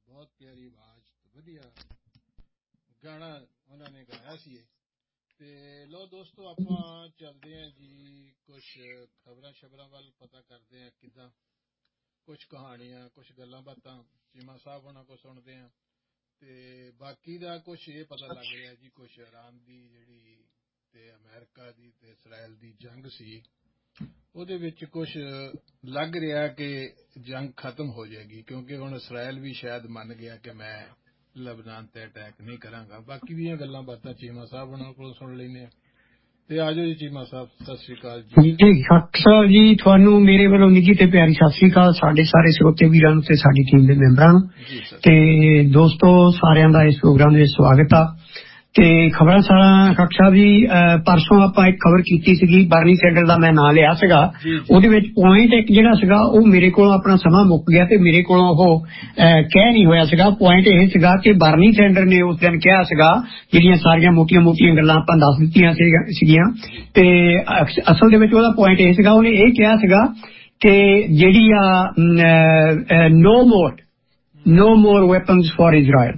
ਬਹੁਤ ਪਿਆਰੀ ਆਵਾਜ਼ ਤੇ ਵਧੀਆ ਗਾਣਾ ਉਹਨਾਂ ਨੇ ਗਾਇਆ ਸੀ। ਤੇ ਲੋ ਦੋਸਤੋ, ਆਪਾਂ ਚੱਲਦੇ ਹਾਂ ਜੀ ਕੁਛ ਖਬਰਾਂ ਵੱਲ, ਪਤਾ ਕਰਦੇ ਹਾਂ ਕਿੱਦਾਂ ਕੁਛ ਕਹਾਣੀਆਂ, ਕੁਛ ਗੱਲਾਂ ਬਾਤਾਂ ਚੀਮਾ ਸਾਹਿਬ ਉਹਨਾਂ ਕੋਲ ਸੁਣਦੇ ਹਾਂ। ਤੇ ਬਾਕੀ ਦਾ ਕੁਛ ਇਹ ਪਤਾ ਲੱਗ ਰਿਹਾ ਜੀ, ਕੁਛ ਇਰਾਨ ਦੀ ਜਿਹੜੀ ਤੇ ਅਮਰੀਕਾ ਦੀ ਤੇ ਇਸਰਾਇਲ ਦੀ ਜੰਗ ਸੀ, ਉਹਦੇ ਵਿੱਚ ਕੁਛ ਲੱਗ ਰਿਹਾ ਕਿ ਜੰਗ ਖਤਮ ਹੋ ਜਾਏਗੀ, ਕਿਉਂਕਿ ਹੁਣ ਇਸਰਾਇਲ ਵੀ ਸ਼ਾਇਦ ਮੰਨ ਗਿਆ ਕਿ ਮੈਂ ਲਬਨਾਨ ਤੇ ਅਟੈਕ ਨਹੀਂ ਕਰਾਂਗਾ। ਬਾਕੀ ਦੀਆਂ ਗੱਲਾਂ ਬਾਤਾਂ ਚੀਮਾ ਸਾਹਿਬ ਉਹਨਾਂ ਕੋਲ ਸੁਣ ਲੈਂਦੇ ਆ। ਤੇ ਆਜੋ ਜੀ ਚੀਮਾ ਸਾਹਿਬ, ਸਤਿ ਸ੍ਰੀ ਅਕਾਲ ਜੀ। ਅਕਸਰ ਜੀ ਤੁਹਾਨੂੰ ਮੇਰੇ ਵੱਲੋਂ ਨਿੱਘੀ ਤੇ ਪਿਆਰੀ ਸਤਿ ਸ੍ਰੀ ਅਕਾਲ, ਸਾਡੇ ਸਾਰੇ ਸਰੋਤੇ ਵੀਰਾਂ ਨੂੰ ਤੇ ਸਾਡੀ ਟੀਮ ਦੇ ਮੈਂਬਰਾਂ ਨੂੰ। ਤੇ ਦੋਸਤੋ, ਸਾਰਿਆਂ ਦਾ ਇਸ ਪ੍ਰੋਗਰਾਮ ਦੇ ਸਵਾਗਤ ਆ। ਤੇ ਖਬਰਾਂ ਸਾਰਾ ਖੱਕਸਾ ਜੀ, ਪਰਸੋਂ ਆਪਾਂ ਇੱਕ ਖਬਰ ਕੀਤੀ ਸੀਗੀ, ਬਰਨੀ ਸੈਂਡਰ ਦਾ ਮੈਂ ਨਾਂ ਲਿਆ ਸੀਗਾ। ਉਹਦੇ ਵਿੱਚ ਪੁਆਇੰਟ ਇੱਕ ਜਿਹੜਾ ਸੀਗਾ ਉਹ ਮੇਰੇ ਕੋਲੋਂ ਆਪਣਾ ਸਮਾਂ ਮੁੱਕ ਗਿਆ ਤੇ ਮੇਰੇ ਕੋਲੋਂ ਉਹ ਕਹਿ ਨਹੀਂ ਹੋਇਆ ਸੀਗਾ। ਪੁਆਇੰਟ ਇਹ ਸੀਗਾ ਕਿ ਬਰਨੀ ਸੈਂਡਰ ਨੇ ਉਸ ਦਿਨ ਕਿਹਾ ਸੀਗਾ, ਜਿਹੜੀਆਂ ਸਾਰੀਆਂ ਮੋਟੀਆਂ ਗੱਲਾਂ ਆਪਾਂ ਦੱਸ ਦਿੱਤੀਆਂ ਸੀਗੀਆਂ। ਤੇ ਅਸਲ ਦੇ ਵਿੱਚ ਉਹਦਾ ਪੁਆਇੰਟ ਇਹ ਸੀਗਾ, ਉਹਨੇ ਇਹ ਕਿਹਾ ਸੀਗਾ ਕਿ ਜਿਹੜੀ ਆ ਨੋ ਮੋਰ ਵੈਪਨਸ ਫॉर ਇਜ਼ਰਾਈਲ।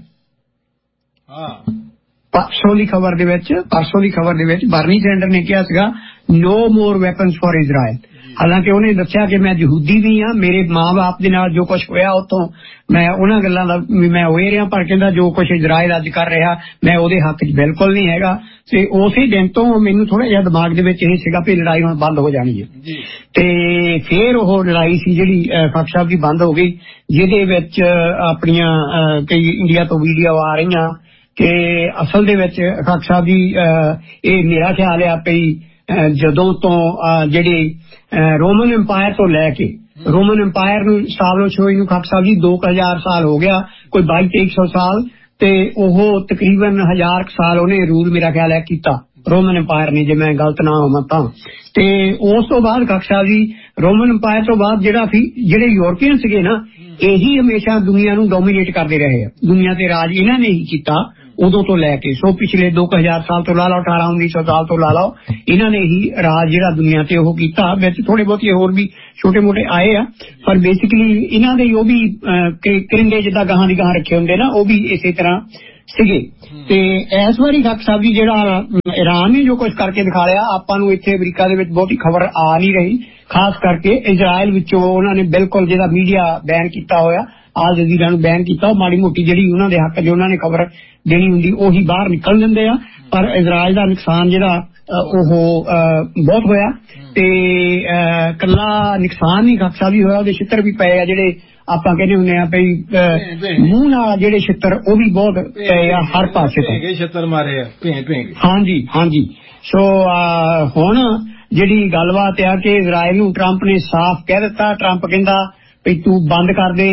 ਪਰਸੋਂ ਦੀ ਖਬਰ ਦੇ ਵਿੱਚ ਬਰਨੀ ਸੈਂਡਰ ਨੇ ਕਿਹਾ ਸੀਗਾ ਨੋ ਮੋਰ ਵੈਪਨਸ ਫॉर ਇਜ਼ਰਾਈਲ। ਹਾਲਾਂਕਿ ਉਹਨੇ ਦੱਸਿਆ ਕਿ ਮੈਂ ਯਹੂਦੀ ਵੀ ਹਾਂ, ਮੇਰੇ ਮਾਂ-ਬਾਪ ਦੇ ਨਾਲ ਜੋ ਕੁਝ ਹੋਇਆ ਉੱਥੋਂ ਮੈਂ ਉਹਨਾਂ ਗੱਲਾਂ ਦਾ ਮੈਂ ਹੋਏ ਰਿਹਾ, ਪਰ ਕਹਿੰਦਾ ਜੋ ਕੁਝ ਇਜ਼ਰਾਈਲ ਅੱਜ ਕਰ ਰਿਹਾ ਮੈਂ ਉਹਦੇ ਹੱਕ 'ਚ ਬਿਲਕੁਲ ਨਹੀਂ ਹੈਗਾ। ਤੇ ਉਸੇ ਦਿਨ ਤੋਂ ਮੈਨੂੰ ਥੋੜਾ ਜਿਹਾ ਦਿਮਾਗ ਦੇ ਵਿੱਚ ਇਹ ਸੀਗਾ ਵੀ ਲੜਾਈ ਹੁਣ ਬੰਦ ਹੋ ਜਾਣੀ ਹੈ। ਤੇ ਫਿਰ ਉਹ ਲੜਾਈ ਸੀ ਜਿਹੜੀ ਖਾਕ ਸਾਹਿਬ ਦੀ ਬੰਦ ਹੋ ਗਈ, ਜਿਹਦੇ ਵਿੱਚ ਆਪਣੀਆਂ ਕਈ ਇੰਡੀਆ ਤੋਂ ਵੀਡੀਓ ਆ ਰਹੀਆਂ ਕਿ ਅਸਲ ਦੇ ਵਿੱਚ ਖਾਕ ਸਾਹਿਬ ਜੀ ਇਹ ਮੇਰਾ ਖਿਆਲ ਆ ਪਈ ਜਦੋਂ ਤੋਂ ਜਿਹੜੀ ਰੋਮਨ ਇੰਪਾਇਰ ਤੋਂ ਲੈ ਕੇ ਰੋਮਨ ਇੰਪਾਇਰ ਨੂੰ ਸਟੈਬਲਿਸ਼ ਹੋਈ ਨੂੰ ਖਾਕ ਸਾਹਿਬ ਜੀ 2000 ਸਾਲ ਹੋ ਗਿਆ, ਕੋਈ 2200 ਸਾਲ, ਤੇ ਉਹ ਤਕਰੀਬਨ 1000 ਸਾਲ ਉਹਨੇ ਰੂਲ ਮੇਰਾ ਖਿਆਲ ਹੈ ਕੀਤਾ ਰੋਮਨ ਇੰਪਾਇਰ ਨੇ, ਜੇ ਮੈਂ ਗਲਤ ਨਾ ਹੋਵਾਂ ਤਾਂ। ਤੇ ਉਸ ਤੋਂ ਬਾਅਦ ਖਾਕ ਸਾਹਿਬ ਜੀ ਰੋਮਨ ਇੰਪਾਇਰ ਤੋਂ ਬਾਅਦ ਜਿਹੜੇ ਯੂਰਪੀਅਨ ਸੀਗੇ ਨਾ, ਇਹੀ ਹਮੇਸ਼ਾ ਦੁਨੀਆ ਨੂੰ ਡੋਮੀਨੇਟ ਕਰਦੇ ਰਹੇ ਆ, ਦੁਨੀਆ ਤੇ ਰਾਜ ਇਹਨਾਂ ਨੇ ਹੀ ਕੀਤਾ ਉਦੋਂ ਤੋਂ ਲੈ ਕੇ। ਸੋ ਪਿਛਲੇ 2000 ਸਾਲ ਤੋਂ ਲਾ ਲਓ, 1800-1900 ਸਾਲ ਤੋਂ ਲਾ ਲਓ, ਇਹਨਾਂ ਨੇ ਹੀ ਰਾਜ ਜਿਹੜਾ ਦੁਨੀਆ ਤੇ ਉਹ ਕੀਤਾ। ਵਿੱਚ ਥੋੜੇ ਬਹੁਤੇ ਹੋਰ ਵੀ ਛੋਟੇ ਮੋਟੇ ਆਏ ਆ, ਪਰ ਬੇਸਿਕਲੀ ਇਹਨਾਂ ਦੇ ਉਹ ਵੀ ਕਰਿੰਦੇ ਜਿੱਦਾਂ ਗਾਹਾਂ ਦੀ ਗਾਹਾਂ ਰੱਖੇ ਹੁੰਦੇ ਨਾ, ਉਹ ਵੀ ਇਸੇ ਤਰ੍ਹਾਂ ਸੀਗੇ। ਤੇ ਇਸ ਵਾਰੀ ਖਾਕ ਸਾਹਿਬ ਜੀ ਜਿਹੜਾ ਇਰਾਨ ਨੇ ਜੋ ਕੁਝ ਕਰਕੇ ਦਿਖਾ ਲਿਆ, ਆਪਾਂ ਨੂੰ ਇੱਥੇ ਅਮਰੀਕਾ ਦੇ ਵਿੱਚ ਬਹੁਤੀ ਖਬਰ ਆ ਨਹੀਂ ਰਹੀ, ਖਾਸ ਕਰਕੇ ਇਜ਼ਰਾਈਲ ਵਿੱਚੋਂ ਉਹਨਾਂ ਨੇ ਬਿਲਕੁਲ ਜਿਹੜਾ ਮੀਡੀਆ ਬੈਨ ਕੀਤਾ ਹੋਇਆ, ਆਲ ਜਜ਼ੀਰਾ ਨੂੰ ਬੈਨ ਕੀਤਾ। ਉਹ ਮਾੜੀ ਮੋਟੀ ਜਿਹੜੀ ਉਹਨਾਂ ਦੇ ਹੱਕ 'ਚ ਉਹਨਾਂ ਨੇ ਖਬਰ ਦੇਣੀ ਹੁੰਦੀ ਉਹੀ ਬਾਹਰ ਨਿਕਲ ਦਿੰਦੇ ਆ, ਪਰ ਇਜ਼ਰਾਈਲ ਦਾ ਨੁਕਸਾਨ ਜਿਹੜਾ ਉਹ ਬਹੁਤ ਹੋਇਆ। ਤੇ ਇਕੱਲਾ ਨੁਕਸਾਨ ਨਹੀਂ ਖਾਕ ਸਾਹਿਬ ਵੀ ਹੋਇਆ, ਉਹਦੇ ਛਿੱਤਰ ਵੀ ਪਏ ਆ, ਜਿਹੜੇ ਆਪਾਂ ਕਹਿੰਦੇ ਹੁੰਦੇ ਆ ਭਈ ਮੂੰਹ ਨਾਲ ਜਿਹੜੇ ਛਿੱਤਰ ਉਹ ਵੀ ਬਹੁਤ ਪਏ ਆ ਹਰ ਪਾਸੇ ਤੋਂ, ਛਿੱਤਰ ਮਾਰੇ ਆ। ਹਾਂਜੀ। ਸੋ ਹੁਣ ਜਿਹੜੀ ਗੱਲਬਾਤ ਆ ਕਿ ਇਜ਼ਰਾਈਲ ਨੂੰ ਟਰੰਪ ਨੇ ਸਾਫ਼ ਕਹਿ ਦਿੱਤਾ। ਟਰੰਪ ਕਹਿੰਦਾ ਵੀ ਤੂੰ ਬੰਦ ਕਰ ਦੇ,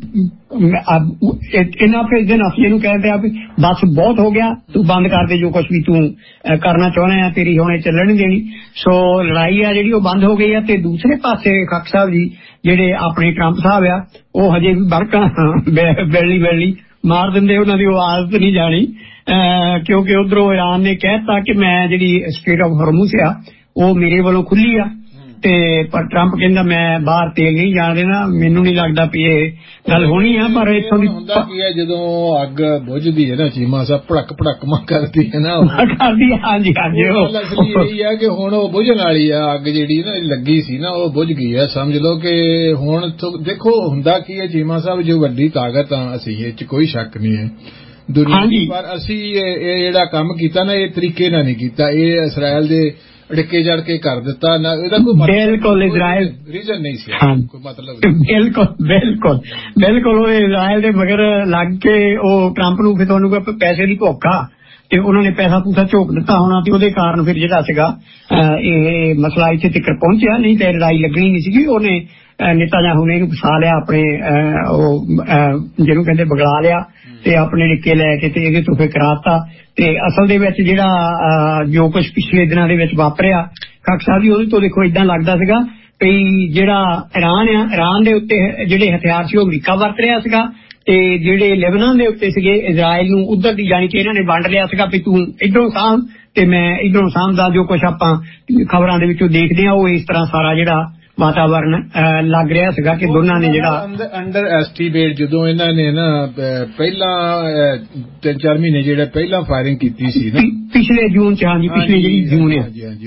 ਇਹਨਾਂ ਫਿਰ ਦਿਨ ਅਸੀਂ ਇਹਨੂੰ ਕਹਿੰਦੇ ਆ ਵੀ ਬਸ ਬਹੁਤ ਹੋ ਗਿਆ, ਤੂੰ ਬੰਦ ਕਰ ਦੇ ਜੋ ਕੁਛ ਵੀ ਤੂੰ ਕਰਨਾ ਚਾਹੁੰਦਾ ਆ, ਤੇਰੀ ਹੁਣ ਚੱਲਣ ਨਹੀਂ ਦੇਣੀ। ਸੋ ਲੜਾਈ ਆ ਜਿਹੜੀ ਉਹ ਬੰਦ ਹੋ ਗਈ ਆ। ਤੇ ਦੂਸਰੇ ਪਾਸੇ ਖਾਕ ਸਾਹਿਬ ਜੀ ਜਿਹੜੇ ਆਪਣੇ ਟਰੰਪ ਸਾਹਿਬ ਆ, ਉਹ ਹਜੇ ਵੀ ਬੜਕਾਂ ਬੈਲੀ ਮਾਰ ਦਿੰਦੇ, ਉਹਨਾਂ ਦੀ ਉਹ ਆਦਤ ਨਹੀਂ ਜਾਣੀ, ਕਿਉਂਕਿ ਉਧਰੋਂ ਇਰਾਨ ਨੇ ਕਹਿਤਾ ਕਿ ਮੈਂ ਜਿਹੜੀ ਸਟ੍ਰੇਟ ਆਫ ਹੌਰਮੁਜ਼ ਆ ਉਹ ਮੇਰੇ ਵੱਲੋਂ ਖੁੱਲੀ ਆ। ਤੇ ਪਰ ਟਰੰਪ ਕਹਿੰਦਾ ਮੈਂ ਬਾਹਰ ਤੇਲ ਨਹੀਂ ਜਾਣ ਦੇਣਾ। ਮੈਨੂੰ ਨਹੀਂ ਲੱਗਦਾ ਵੀ ਇਹ ਗੱਲ ਹੋਣੀ ਆ, ਪਰ ਇੱਥੋਂ ਦੀ ਹੁੰਦਾ ਕੀ ਹੈ ਜਦੋਂ ਅੱਗ ਬੁਝਦੀ ਹੈ ਨਾ ਚੀਮਾ ਸਾਹਿਬ, ਭੜਕ ਕਰਦੀ ਹੈ ਨਾ, ਕਰਦੀ। ਹਾਂਜੀ ਉਹ ਅਸਲੀ ਇਹੀ ਆ ਕਿ ਹੁਣ ਉਹ ਬੁਝਣ ਵਾਲੀ ਆ ਅੱਗ, ਜਿਹੜੀ ਨਾ ਲੱਗੀ ਸੀ ਨਾ ਉਹ ਬੁਝ ਗਈ ਹੈ, ਸਮਝ ਲਓ ਕਿ ਹੁਣ ਦੇਖੋ ਹੁੰਦਾ ਕੀ ਹੈ ਚੀਮਾ ਸਾਹਿਬ, ਜੋ ਵੱਡੀ ਤਾਕਤ ਆ ਅਸੀਂ, ਇਹ 'ਚ ਕੋਈ ਸ਼ੱਕ ਨਹੀਂ ਹੈ ਦੁਨੀਆ ਦੀ, ਪਰ ਅਸੀਂ ਇਹ ਜਿਹੜਾ ਕੰਮ ਕੀਤਾ ਨਾ ਇਹ ਤਰੀਕੇ ਨਾਲ ਨਹੀਂ ਕੀਤਾ, ਇਹ ਇਸਰਾਇਲ ਦੇ ਅੜਕੇ ਜੜ ਕੇ ਕਰ ਦਿੱਤਾ ਨਾ, ਇਹਦਾ ਕੋਈ ਬਿਲਕੁਲ ਇਜ਼ਰਾਇਲ ਰੀਜ਼ਨ ਨਹੀਂ ਸੀ, ਕੋਈ ਮਤਲਬ ਬਿਲਕੁਲ ਉਹ ਇਜ਼ਰਾਇਲ ਦੇ ਮਗਰ ਲੱਗ ਕੇ ਉਹ ਟਰੰਪ ਨੂੰ ਫਿਰ ਤੁਹਾਨੂੰ ਕੋਈ ਪੈਸੇ ਦੀ ਭੁੱਖ ਆ ਤੇ ਉਹਨਾਂ ਨੇ ਪੈਸਾ ਪੂਸਾ ਝੋਕ ਦਿੱਤਾ ਹੋਣਾ, ਤੇ ਉਹਦੇ ਕਾਰਨ ਫਿਰ ਜਿਹੜਾ ਸੀਗਾ ਇਹ ਮਸਲਾ ਇੱਥੇ ਤੱਕ ਪਹੁੰਚਿਆ। ਨਹੀਂ ਤੇ ਲੜਾਈ ਲੱਗਣੀ ਨਹੀਂ ਸੀਗੀ। ਉਹਨੇ ਨੇਤਾਨਯਾਹੂ ਨੇ ਇਹਨੂੰ ਫਸਾ ਲਿਆ, ਆਪਣੇ ਉਹ ਜਿਹਨੂੰ ਕਹਿੰਦੇ ਬਗਲਾ ਲਿਆ, ਤੇ ਆਪਣੇ ਨਿੱਕੇ ਲੈ ਕੇ ਤੇ ਇਹਦੇ ਤੋਂ ਫਿਰ ਕਰਾਤਾ। ਤੇ ਅਸਲ ਦੇ ਵਿੱਚ ਜਿਹੜਾ ਜੋ ਕੁਛ ਪਿਛਲੇ ਦਿਨਾਂ ਦੇ ਵਿੱਚ ਵਾਪਰਿਆ ਖਾਕ ਸਾਹਿਬ ਜੀ, ਉਹਦੇ ਤੋਂ ਦੇਖੋ ਏਦਾਂ ਲੱਗਦਾ ਸੀਗਾ ਵੀ ਜਿਹੜਾ ਇਰਾਨ ਦੇ ਉੱਤੇ ਜਿਹੜੇ ਹਥਿਆਰ ਸੀ ਉਹ ਅਮਰੀਕਾ ਵਰਤ ਰਿਹਾ ਸੀਗਾ, ਤੇ ਜਿਹੜੇ ਲੈਬਨਾਨ ਦੇ ਉੱਤੇ ਸੀਗੇ ਇਜ਼ਰਾਈਲ ਨੂੰ ਉਧਰ ਦੀ, ਜਾਣੀ ਕਿ ਇਹਨਾਂ ਨੇ ਵੰਡ ਲਿਆ ਸੀਗਾ ਵੀ ਤੂੰ ਇੱਧਰੋਂ ਸਾਂਭ ਤੇ ਮੈਂ ਇੱਧਰੋਂ ਸਾਂਭਦਾ। ਜੋ ਕੁਛ ਆਪਾਂ ਖਬਰਾਂ ਦੇ ਵਿੱਚੋਂ ਦੇਖਦੇ ਹਾਂ ਉਹ ਇਸ ਤਰ੍ਹਾਂ ਸਾਰਾ ਜਿਹੜਾ ਵਾਤਾਵਰਨ ਲੱਗ ਰਿਹਾ ਸੀਗਾ ਕਿ ਦੋਨਾਂ ਨੇ ਜਿਹੜਾ ਅੰਡਰ ਐਸਟੀਮੇਟ ਜਦੋਂ ਇਹਨਾਂ ਨੇ ਨਾ ਪਹਿਲਾਂ 3-4 ਮਹੀਨੇ ਜਿਹੜੇ ਪਹਿਲਾਂ ਫਾਇਰਿੰਗ ਕੀਤੀ ਸੀ ਨਾ ਪਿਛਲੇ ਜੂਨ ਚ, ਹਾਂਜੀ ਪਿਛਲੇ ਜਿਹੜੀ ਜੂਨ ਹੈ,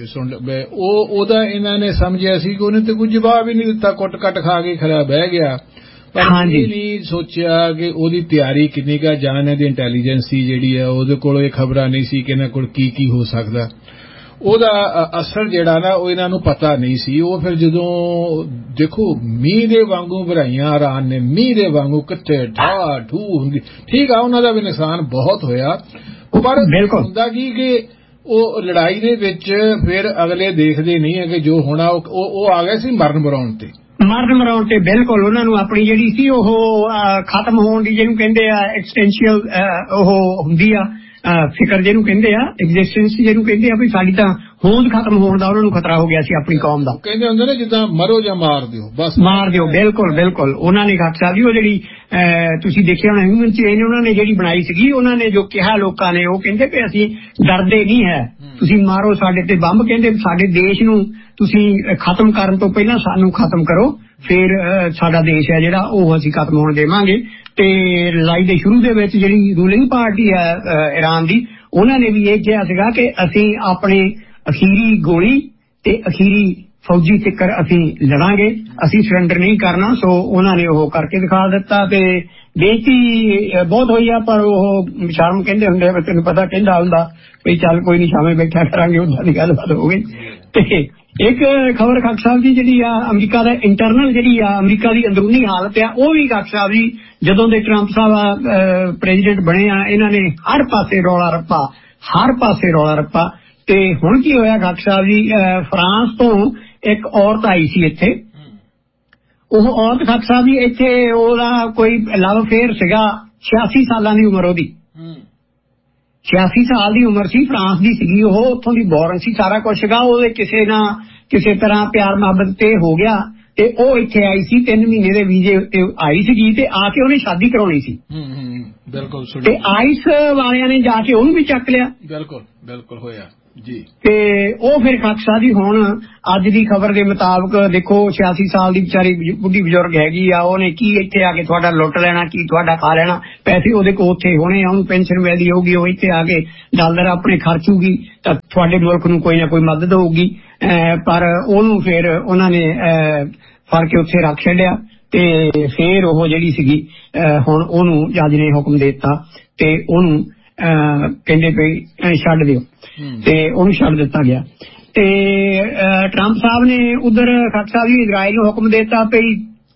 ਉਹਦਾ ਇਹਨਾਂ ਨੇ ਸਮਝਿਆ ਸੀ ਕਿ ਉਹਨੇ ਤੇ ਕੋਈ ਜਵਾਬ ਹੀ ਨਹੀਂ ਦਿੱਤਾ, ਕੁੱਟ ਕੱਟ ਖਾ ਕੇ ਖਰਾ ਬਹਿ ਗਿਆ। ਪਰ ਇਹ ਨਹੀਂ ਸੋਚਿਆ ਕਿ ਉਹਦੀ ਤਿਆਰੀ ਕਿੰਨੀ ਕਾ, ਜਾਂ ਇਹਨਾਂ ਦੀ ਇੰਟੈਲੀਜੈਂਸੀ ਜਿਹੜੀ ਹੈ ਉਹਦੇ ਕੋਲ ਇਹ ਖਬਰਾਂ ਨਹੀਂ ਸੀ ਕਿ ਇਹਨਾਂ ਕੋਲ ਕੀ ਕੀ ਹੋ ਸਕਦਾ। ਉਹਦਾ ਅਸਰ ਜਿਹੜਾ ਨਾ ਉਹ ਇਹਨਾਂ ਨੂੰ ਪਤਾ ਨਹੀਂ ਸੀ। ਉਹ ਫਿਰ ਜਦੋਂ ਦੇਖੋ ਮੀਂਹ ਦੇ ਵਾਂਗੂ ਭਰਾਈਆਂ ਇਰਾਨ ਨੇ, ਮੀਂਹ ਦੇ ਵਾਂਗੂ ਕਿੱਥੇ ਢਾਹ ਢੂ ਹੁੰਦੀ। ਠੀਕ ਆ ਉਹਨਾਂ ਦਾ ਵੀ ਨੁਕਸਾਨ ਬਹੁਤ ਹੋਇਆ, ਪਰ ਹੁੰਦਾ ਕਿ ਉਹ ਲੜਾਈ ਦੇ ਵਿੱਚ ਫਿਰ ਅਗਲੇ ਦੇਖਦੇ ਨਹੀਂ ਹੈ ਕਿ ਜੋ ਹੋਣਾ ਉਹ ਆ ਗਏ ਸੀ ਮਰਨ ਮਰਾਉਣ ਤੇ ਬਿਲਕੁਲ ਉਹਨਾਂ ਨੂੰ ਆਪਣੀ ਜਿਹੜੀ ਸੀ ਉਹ ਖਤਮ ਹੋਣ ਦੀ, ਜਿਹਨੂੰ ਕਹਿੰਦੇ ਆ ਐਕਸਟੈਂਸ਼ੀਅਲ ਉਹ ਹੁੰਦੀ ਆ ਫਿਕਰ, ਜਿਹਨੂੰ ਕਹਿੰਦੇ ਆ ਐਗਜ਼ਿਸਟੈਂਸ, ਜਿਹਨੂੰ ਕਹਿੰਦੇ ਆ ਵੀ ਸਾਡੀ ਤਾਂ ਹੋਂਦ ਖਤਮ ਹੋਣ ਦਾ ਉਹਨਾਂ ਨੂੰ ਖਤਰਾ ਹੋ ਗਿਆ ਸੀ ਆਪਣੀ ਕੌਮ ਦਾ। ਕਹਿੰਦੇ ਹੁੰਦੇ ਨੇ ਜਿੱਦਾਂ ਮਰੋ ਜਾਂ ਮਾਰ ਦਿਓ, ਬਸ ਮਾਰ ਦਿਓ। ਬਿਲਕੁਲ ਉਹਨਾਂ ਨੇ ਖਾਕ ਸਾਹਿਬ ਜੀ ਉਹ ਜਿਹੜੀ ਤੁਸੀਂ ਦੇਖਿਆ ਹੋਣਾ ਹਿਊਮਨ ਚੇਨ ਉਹਨਾਂ ਨੇ ਜਿਹੜੀ ਬਣਾਈ ਸੀਗੀ, ਉਹਨਾਂ ਨੇ ਜੋ ਕਿਹਾ ਲੋਕਾਂ ਨੇ, ਉਹ ਕਹਿੰਦੇ ਕਿ ਅਸੀਂ ਡਰਦੇ ਨਹੀਂ ਹੈ, ਤੁਸੀਂ ਮਾਰੋ ਸਾਡੇ ਤੇ ਬੰਬ, ਕਹਿੰਦੇ ਸਾਡੇ ਦੇਸ਼ ਨੂੰ ਤੁਸੀਂ ਖਤਮ ਕਰਨ ਤੋਂ ਪਹਿਲਾਂ ਸਾਨੂੰ ਖਤਮ ਕਰੋ, ਫਿਰ ਸਾਡਾ ਦੇਸ਼ ਹੈ ਜਿਹੜਾ ਉਹ ਅਸੀਂ ਖਤਮ ਹੋਣ ਦੇਵਾਂਗੇ। ਤੇ ਲੜਾਈ ਦੇ ਸ਼ੁਰੂ ਦੇ ਵਿੱਚ ਜਿਹੜੀ ਰੂਲਿੰਗ ਪਾਰਟੀ ਹੈ ਈਰਾਨ ਦੀ, ਉਹਨਾਂ ਨੇ ਵੀ ਇਹ ਕਿਹਾ ਸੀਗਾ ਕਿ ਅਸੀਂ ਆਪਣੇ ਅਖੀਰੀ ਗੋਲੀ ਤੇ ਅਖੀਰੀ ਫੌਜੀ ਤਿੱਕਰ ਅਸੀਂ ਲੜਾਂਗੇ, ਅਸੀਂ ਸਰੈਂਡਰ ਨਹੀਂ ਕਰਨਾ। ਸੋ ਉਹਨਾਂ ਨੇ ਉਹ ਕਰਕੇ ਦਿਖਾ ਦਿੱਤਾ ਤੇ ਬੇਇੱਜ਼ਤੀ ਬਹੁਤ ਹੋਈ ਆ, ਪਰ ਉਹ ਸ਼ਰਮ ਕਹਿੰਦੇ ਹੁੰਦੇ, ਤੈਨੂੰ ਪਤਾ ਕਹਿੰਦਾ ਹੁੰਦਾ ਵੀ ਚੱਲ ਕੋਈ ਨਹੀਂ ਸ਼ਾਮੇ ਬੈਠਾ ਕਰਾਂਗੇ, ਉਦਾਂ ਦੀ ਗੱਲਬਾਤ ਹੋ ਗਈ। ਤੇ ਇੱਕ ਖਬਰ ਖਾਕ ਸਾਹਿਬ ਜੀ ਜਿਹੜੀ ਆ ਅਮਰੀਕਾ ਦਾ ਇੰਟਰਨਲ ਜਿਹੜੀ ਆ ਅਮਰੀਕਾ ਦੀ ਅੰਦਰੂਨੀ ਹਾਲਤ ਆ, ਉਹ ਵੀ ਖਾਕ ਸਾਹਿਬ ਜੀ ਜਦੋਂ ਦੇ ਟਰੰਪ ਸਾਹਿਬ ਪ੍ਰੈਜ਼ੀਡੈਂਟ ਬਣੇ ਆ, ਇਹਨਾਂ ਨੇ ਹਰ ਪਾਸੇ ਰੌਲਾ ਰੱਪਾ। ਤੇ ਹੁਣ ਕੀ ਹੋਇਆ ਖਾਕ ਸਾਹਿਬ ਜੀ, ਫਰਾਂਸ ਤੋਂ ਇੱਕ ਔਰਤ ਆਈ ਸੀ ਇੱਥੇ, ਉਹ ਔਰਤ ਖਾਕ ਸਾਹਿਬ ਜੀ ਇੱਥੇ ਉਹਦਾ ਕੋਈ ਲਵ ਅਫੇਅਰ ਸੀਗਾ, 86 ਸਾਲਾਂ ਦੀ ਉਮਰ ਉਹਦੀ, 86 ਸਾਲ ਦੀ ਉਮਰ ਸੀ, ਫਰਾਂਸ ਦੀ ਸੀਗੀ ਉਹ, ਉੱਥੋਂ ਦੀ ਬੋਰਨ ਸੀ, ਸਾਰਾ ਕੁਝ ਸੀਗਾ, ਉਹਦੇ ਕਿਸੇ ਨਾ ਕਿਸੇ ਤਰ੍ਹਾਂ ਪਿਆਰ ਮੁਹੱਬਤ ਤੇ ਹੋ ਗਿਆ ਤੇ ਉਹ ਇੱਥੇ ਆਈ ਸੀ, 3 ਮਹੀਨੇ ਦੇ ਵੀਜ਼ੇ ਉੱਤੇ ਆਈ ਸੀਗੀ ਤੇ ਆ ਕੇ ਉਹਨੇ ਸ਼ਾਦੀ ਕਰਾਉਣੀ ਸੀ। ਬਿਲਕੁਲ। ਤੇ ਆਈਸ ਵਾਲਿਆਂ ਨੇ ਜਾ ਕੇ ਉਹਨੂੰ ਵੀ ਚੱਕ ਲਿਆ। ਬਿਲਕੁਲ ਹੋਇਆ ਜੀ। ਤੇ ਉਹ ਫਿਰ ਖਾਕ ਸਾਹਿਬ ਜੀ ਹੁਣ ਅੱਜ ਦੀ ਖਬਰ ਦੇ ਮੁਤਾਬਕ ਦੇਖੋ 86 ਸਾਲ ਦੀ ਵਿਚਾਰੀ ਬੁੱਢੀ ਬਜ਼ੁਰਗ ਹੈਗੀ ਆ, ਉਹਨੇ ਕੀ ਇੱਥੇ ਆ ਕੇ ਤੁਹਾਡਾ ਲੁੱਟ ਲੈਣਾ, ਕੀ ਤੁਹਾਡਾ ਖਾ ਲੈਣਾ, ਪੈਸੇ ਉਹਦੇ ਕੋਲ ਉੱਥੇ ਹੋਣੇ ਆ, ਉਹਨੂੰ ਪੈਨਸ਼ਨ ਮਿਲਦੀ ਹੋਊਗੀ, ਉਹ ਇੱਥੇ ਆ ਕੇ ਡਾਲਰ ਆਪਣੇ ਖਰਚੂਗੀ ਤਾਂ ਤੁਹਾਡੇ ਮੁਲਕ ਨੂੰ ਕੋਈ ਨਾ ਕੋਈ ਮਦਦ ਹੋਊਗੀ। ਪਰ ਉਹਨੂੰ ਫਿਰ ਉਹਨਾਂ ਨੇ ਫੜ ਕੇ ਉੱਥੇ ਰੱਖ ਛੱਡਿਆ ਤੇ ਫਿਰ ਉਹ ਜਿਹੜੀ ਸੀਗੀ ਹੁਣ ਉਹਨੂੰ ਜੱਜ ਨੇ ਹੁਕਮ ਦੇ ਦਿੱਤਾ ਤੇ ਉਹਨੂੰ ਕਹਿੰਦੇ ਪਈ ਛੱਡ ਦਿਓ ਤੇ ਉਹਨੂੰ ਛੱਡ ਦਿੱਤਾ ਗਿਆ। ਤੇ ਟਰੰਪ ਸਾਹਿਬ ਨੇ ਉਧਰ ਖਾਕ ਸਾਹਿਬ ਜੀ ਇਜ਼ਰਾਈਲ ਨੂੰ ਹੁਕਮ ਦੇ ਦਿੱਤਾ ਪਈ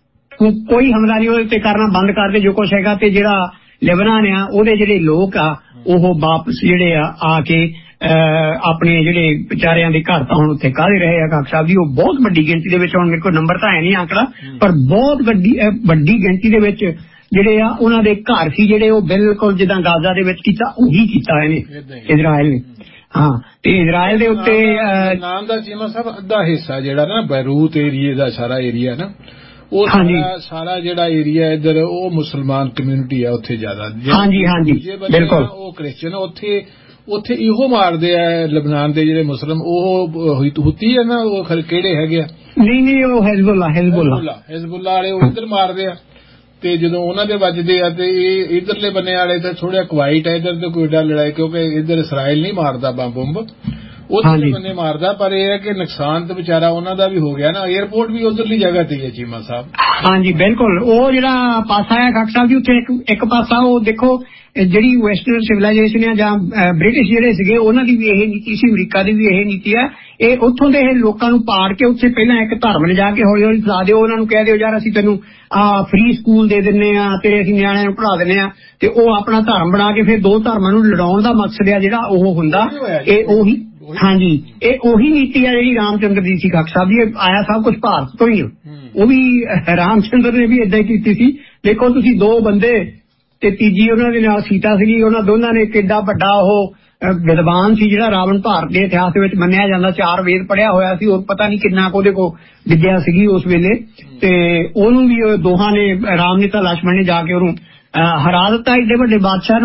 ਕੋਈ ਹਮਲਾ ਨਹੀਂ ਉਹਦੇ ਤੇ ਕਰਨਾ, ਬੰਦ ਕਰ ਦੇ ਜੋ ਕੁਛ ਹੈਗਾ, ਤੇ ਜਿਹੜਾ ਲੈਬਨਾਨ ਆ ਉਹਦੇ ਜਿਹੜੇ ਲੋਕ ਆ ਉਹ ਵਾਪਸ ਜਿਹੜੇ ਆ ਕੇ ਆਪਣੇ ਜਿਹੜੇ ਵਿਚਾਰਿਆਂ ਦੇ ਘਰ ਤਾਂ ਹੁਣ ਉੱਥੇ ਕਾਹਦੇ ਰਹੇ ਆ ਖਾਕ ਸਾਹਿਬ ਜੀ, ਉਹ ਬਹੁਤ ਵੱਡੀ ਗਿਣਤੀ ਦੇ ਵਿੱਚ, ਹੁਣ ਮੇਰੇ ਕੋਲ ਨੰਬਰ ਤਾਂ ਹੈ ਨਹੀਂ ਆਂਕੜਾ, ਪਰ ਬਹੁਤ ਵੱਡੀ ਗਿਣਤੀ ਦੇ ਵਿੱਚ ਜਿਹੜੇ ਆ ਉਹਨਾਂ ਦੇ ਘਰ ਸੀ ਜਿਹੜੇ ਉਹ ਬਿਲਕੁਲ ਜਿੱਦਾਂ ਗਾਜ਼ਾ ਦੇ ਵਿੱਚ ਕੀਤਾ ਉਹੀ ਕੀਤਾ ਇਹਨੇ ਇਜ਼ਰਾਈਲ ਨੇ। ਹਾਂ ਤੇ ਇਜ਼ਰਾਈਲ ਦੇ ਉੱਤੇ ਨਾਮ ਦਾ ਚੀਮਾ ਸਾਹਿਬ ਅੱਧਾ ਹਿੱਸਾ ਜਿਹੜਾ ਨਾ ਬੈਰੂਤ ਏਰੀਏ ਦਾ ਸਾਰਾ ਏਰੀਆ ਨਾ, ਉਹ ਸਾਰਾ ਜਿਹੜਾ ਏਰੀਆ ਇੱਧਰ ਉਹ ਮੁਸਲਮਾਨ ਕਮਿਊਨਿਟੀ ਆ ਉੱਥੇ ਜ਼ਿਆਦਾ। ਹਾਂਜੀ ਬਿਲਕੁਲ। ਉਹ ਕ੍ਰਿਸਚਨ ਉੱਥੇ ਇਹੋ ਮਾਰਦੇ ਆ ਲਬਨਾਨ ਦੇ ਜਿਹੜੇ ਮੁਸਲਮ, ਉਹ ਹੁਤੀ ਆ ਨਾ, ਉਹ ਕਿਹੜੇ ਹੈਗੇ ਆ? ਨਹੀਂ ਉਹ ਹਿਜ਼ਬੁੱਲਾ ਵਾਲੇ ਉਹ ਇੱਧਰ ਮਾਰਦੇ ਆ। ਤੇ ਜਦੋਂ ਉਹਨਾਂ ਦੇ ਵੱਜਦੇ ਆ ਤੇ ਇਹ ਇਧਰਲੇ ਬੰਨੇ ਵਾਲੇ ਤਾਂ ਥੋੜਾ ਕੁਵਾਈਟ ਹੈ, ਇੱਧਰ ਤੇ ਕੋਈ ਏਡਾ ਲੜਾਈ, ਕਿਉਂਕਿ ਇੱਧਰ ਇਸਰਾਈਲ ਨਹੀਂ ਮਾਰਦਾ ਬੰਬ, ਉਧਰਲੇ ਬੰਨੇ ਮਾਰਦਾ। ਪਰ ਇਹ ਹੈ ਕਿ ਨੁਕਸਾਨ ਤਾਂ ਵਿਚਾਰਾ ਉਹਨਾਂ ਦਾ ਵੀ ਹੋ ਗਿਆ ਨਾ, 에ਅਰਪੋਰਟ ਵੀ ਉਧਰਲੀ ਜਗ੍ਹਾ ਤੇ ਹੈ ਚੀਮਾ ਸਾਹਿਬ। ਹਾਂਜੀ ਬਿਲਕੁਲ। ਉਹ ਜਿਹੜਾ ਪਾਸਾ ਹੈ ਖਾਕ ਸਾਹਿਬ ਜੀ ਉੱਥੇ ਇੱਕ ਪਾਸਾ ਉਹ ਦੇਖੋ ਜਿਹੜੀ ਵੈਸਟਰਨ ਸਿਵਲਾਈਜੇਸ਼ਨ ਆ ਜਾਂ ਬ੍ਰਿਟਿਸ਼ ਜਿਹੜੇ ਸੀਗੇ ਉਹਨਾਂ ਦੀ ਵੀ ਇਹ ਨੀਤੀ ਸੀ, ਅਮਰੀਕਾ ਦੀ ਵੀ ਇਹ ਨੀਤੀ ਹੈ, ਇਹ ਉੱਥੋਂ ਦੇ ਲੋਕਾਂ ਨੂੰ ਪਾੜ ਕੇ ਉੱਥੇ ਪਹਿਲਾਂ ਇੱਕ ਧਰਮ ਲਿਜਾ ਕੇ ਹੌਲੀ ਹੌਲੀ ਫੈਲਾ ਦਿਓ, ਉਹਨਾਂ ਨੂੰ ਕਹਿ ਦਿਓ ਯਾਰ ਅਸੀਂ ਤੈਨੂੰ ਫ੍ਰੀ ਸਕੂਲ ਦੇ ਦਿੰਨੇ ਆ, ਤੇਰੇ ਅਸੀਂ ਨਿਆਣਿਆਂ ਨੂੰ ਪੜ੍ਹਾ ਦਿੰਨੇ ਆ, ਤੇ ਉਹ ਆਪਣਾ ਧਰਮ ਬਣਾ ਕੇ ਫਿਰ ਦੋ ਧਰਮਾਂ ਨੂੰ ਲੜਾਉਣ ਦਾ ਮਕਸਦ ਆ ਜਿਹੜਾ ਉਹ ਹੁੰਦਾ। ਇਹ ਉਹੀ ਹਾਂਜੀ ਇਹ ਉਹੀ ਨੀਤੀ ਆ ਜਿਹੜੀ ਰਾਮਚੰਦਰ ਦੀ ਸੀ ਖਾਕ ਸਾਹਿਬ ਜੀ, ਆਇਆ ਸਭ ਕੁਝ ਭਾਰਤ ਤੋਂ ਹੀ, ਉਹ ਵੀ ਰਾਮਚੰਦਰ ਨੇ ਵੀ ਏਦਾਂ ਹੀ ਕੀਤੀ ਸੀ। ਦੇਖੋ ਤੁਸੀਂ ਦੋ ਬੰਦੇ ਤੇ ਤੀਜੀ ਉਹਨਾਂ ਦੇ ਨਾਲ ਸੀਤਾ ਸੀਗੀ, ਉਹਨਾਂ ਦੋਨਾਂ ਨੇ ਕਿੱਡਾ ਵੱਡਾ ਉਹ ਵਿਦਵਾਨ ਸੀ ਜਿਹੜਾ ਰਾਵਣ ਭਾਰਤ ਦੇ ਇਤਿਹਾਸ ਦੇ ਵਿੱਚ ਮੰਨਿਆ ਜਾਂਦਾ, 4 ਵੇਦ ਪੜ੍ਹਿਆ ਹੋਇਆ ਸੀ, ਉਹ ਪਤਾ ਨਹੀਂ ਕਿੰਨਾ ਕੁ ਉਹਦੇ ਕੋਲ ਵਿਦਿਆ ਸੀਗੀ ਉਸ ਵੇਲੇ, ਤੇ ਉਹਨੂੰ ਵੀ ਦੋਹਾਂ ਨੇ ਰਾਮ ਨੇ ਤਾਂ ਲక్ష్మణ ਨੇ ਜਾ ਕੇ ਉਹਨੂੰ ਹਰਾ ਦਿੱਤਾ ਏਡੇ ਵੱਡੇ ਬਾਦਸ਼ਾਹ ਨੂੰ।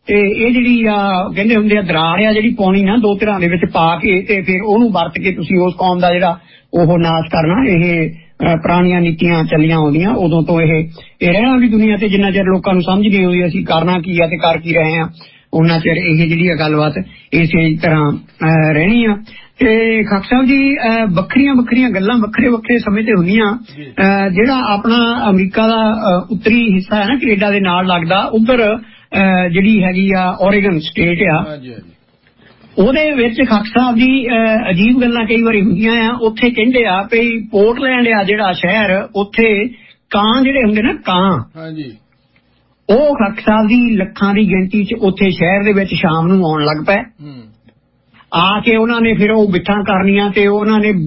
ਤੇ ਇਹ ਜਿਹੜੀ ਆ ਕਹਿੰਦੇ ਹੁੰਦੇ ਆ ਦਰਾਰ ਆ ਜਿਹੜੀ ਪਾਉਣੀ ਨਾ ਦੋ ਧਿਰਾਂ ਦੇ ਵਿੱਚ ਪਾ ਕੇ ਤੇ ਫਿਰ ਉਹਨੂੰ ਵਰਤ ਕੇ ਤੁਸੀਂ ਉਸ ਕੌਮ ਦਾ ਜਿਹੜਾ ਉਹ ਨਾਸ਼ ਕਰਨਾ। ਇਹ ਪੁਰਾਣੀਆਂ ਨੀਤੀਆਂ ਚੱਲੀਆਂ ਆਉਂਦੀਆਂ ਉਦੋਂ ਤੋਂ ਇਹ ਰਹਿਣਾ ਵੀ ਦੁਨੀਆ ਤੇ ਜਿੰਨਾ ਚਿਰ ਲੋਕਾਂ ਨੂੰ ਸਮਝ ਨਹੀਂ ਆਉਂਦੀ ਅਸੀਂ ਕਰਨਾ ਕੀ ਆ ਤੇ ਕਰ ਕੀ ਰਹੇ ਆ ਉਹਨਾਂ ਚਿਰ ਇਹ ਜਿਹੜੀ ਆ ਗੱਲਬਾਤ ਇਸੇ ਤਰ੍ਹਾਂ ਰਹਿਣੀ ਆ। ਤੇ ਖਾਕ ਸਾਹਿਬ ਜੀ ਵੱਖਰੀਆਂ ਗੱਲਾਂ ਵੱਖਰੇ ਸਮੇਂ ਤੇ ਹੁੰਦੀਆਂ। ਜਿਹੜਾ ਆਪਣਾ ਅਮਰੀਕਾ ਦਾ ਉੱਤਰੀ ਹਿੱਸਾ ਹੈ ਨਾ ਕੈਨੇਡਾ ਦੇ ਨਾਲ ਲੱਗਦਾ ਉਧਰ ਜਿਹੜੀ ਹੈਗੀ ਆ ਓਰੇਗਨ ਸਟੇਟ ਆ ਉਹਦੇ ਵਿੱਚ ਖਾਕ ਸਾਹਿਬ ਦੀ ਅਜੀਬ ਗੱਲਾਂ ਕਈ ਵਾਰੀ ਹੁੰਦੀਆਂ ਆ। ਉੱਥੇ ਕਹਿੰਦੇ ਆ ਵੀ ਪੋਰਟਲੈਂਡ ਆ ਜਿਹੜਾ ਸ਼ਹਿਰ ਉੱਥੇ ਕਾਂ ਜਿਹੜੇ ਹੁੰਦੇ ਨਾ ਕਾਂ ਉਹ ਖਾਕ ਸਾਹਿਬ ਦੀ ਲੱਖਾਂ ਦੀ ਗਿਣਤੀ ਚ ਉੱਥੇ ਸ਼ਹਿਰ ਦੇ ਵਿੱਚ ਸ਼ਾਮ ਨੂੰ ਆਉਣ ਲੱਗ ਪਏ ਆ ਕੇ ਉਹਨਾਂ ਨੇ ਫਿਰ ਉਹ ਬਿੱਠਾਂ ਕਰਨੀਆਂ ਤੇ ਉਹਨਾਂ ਨੇ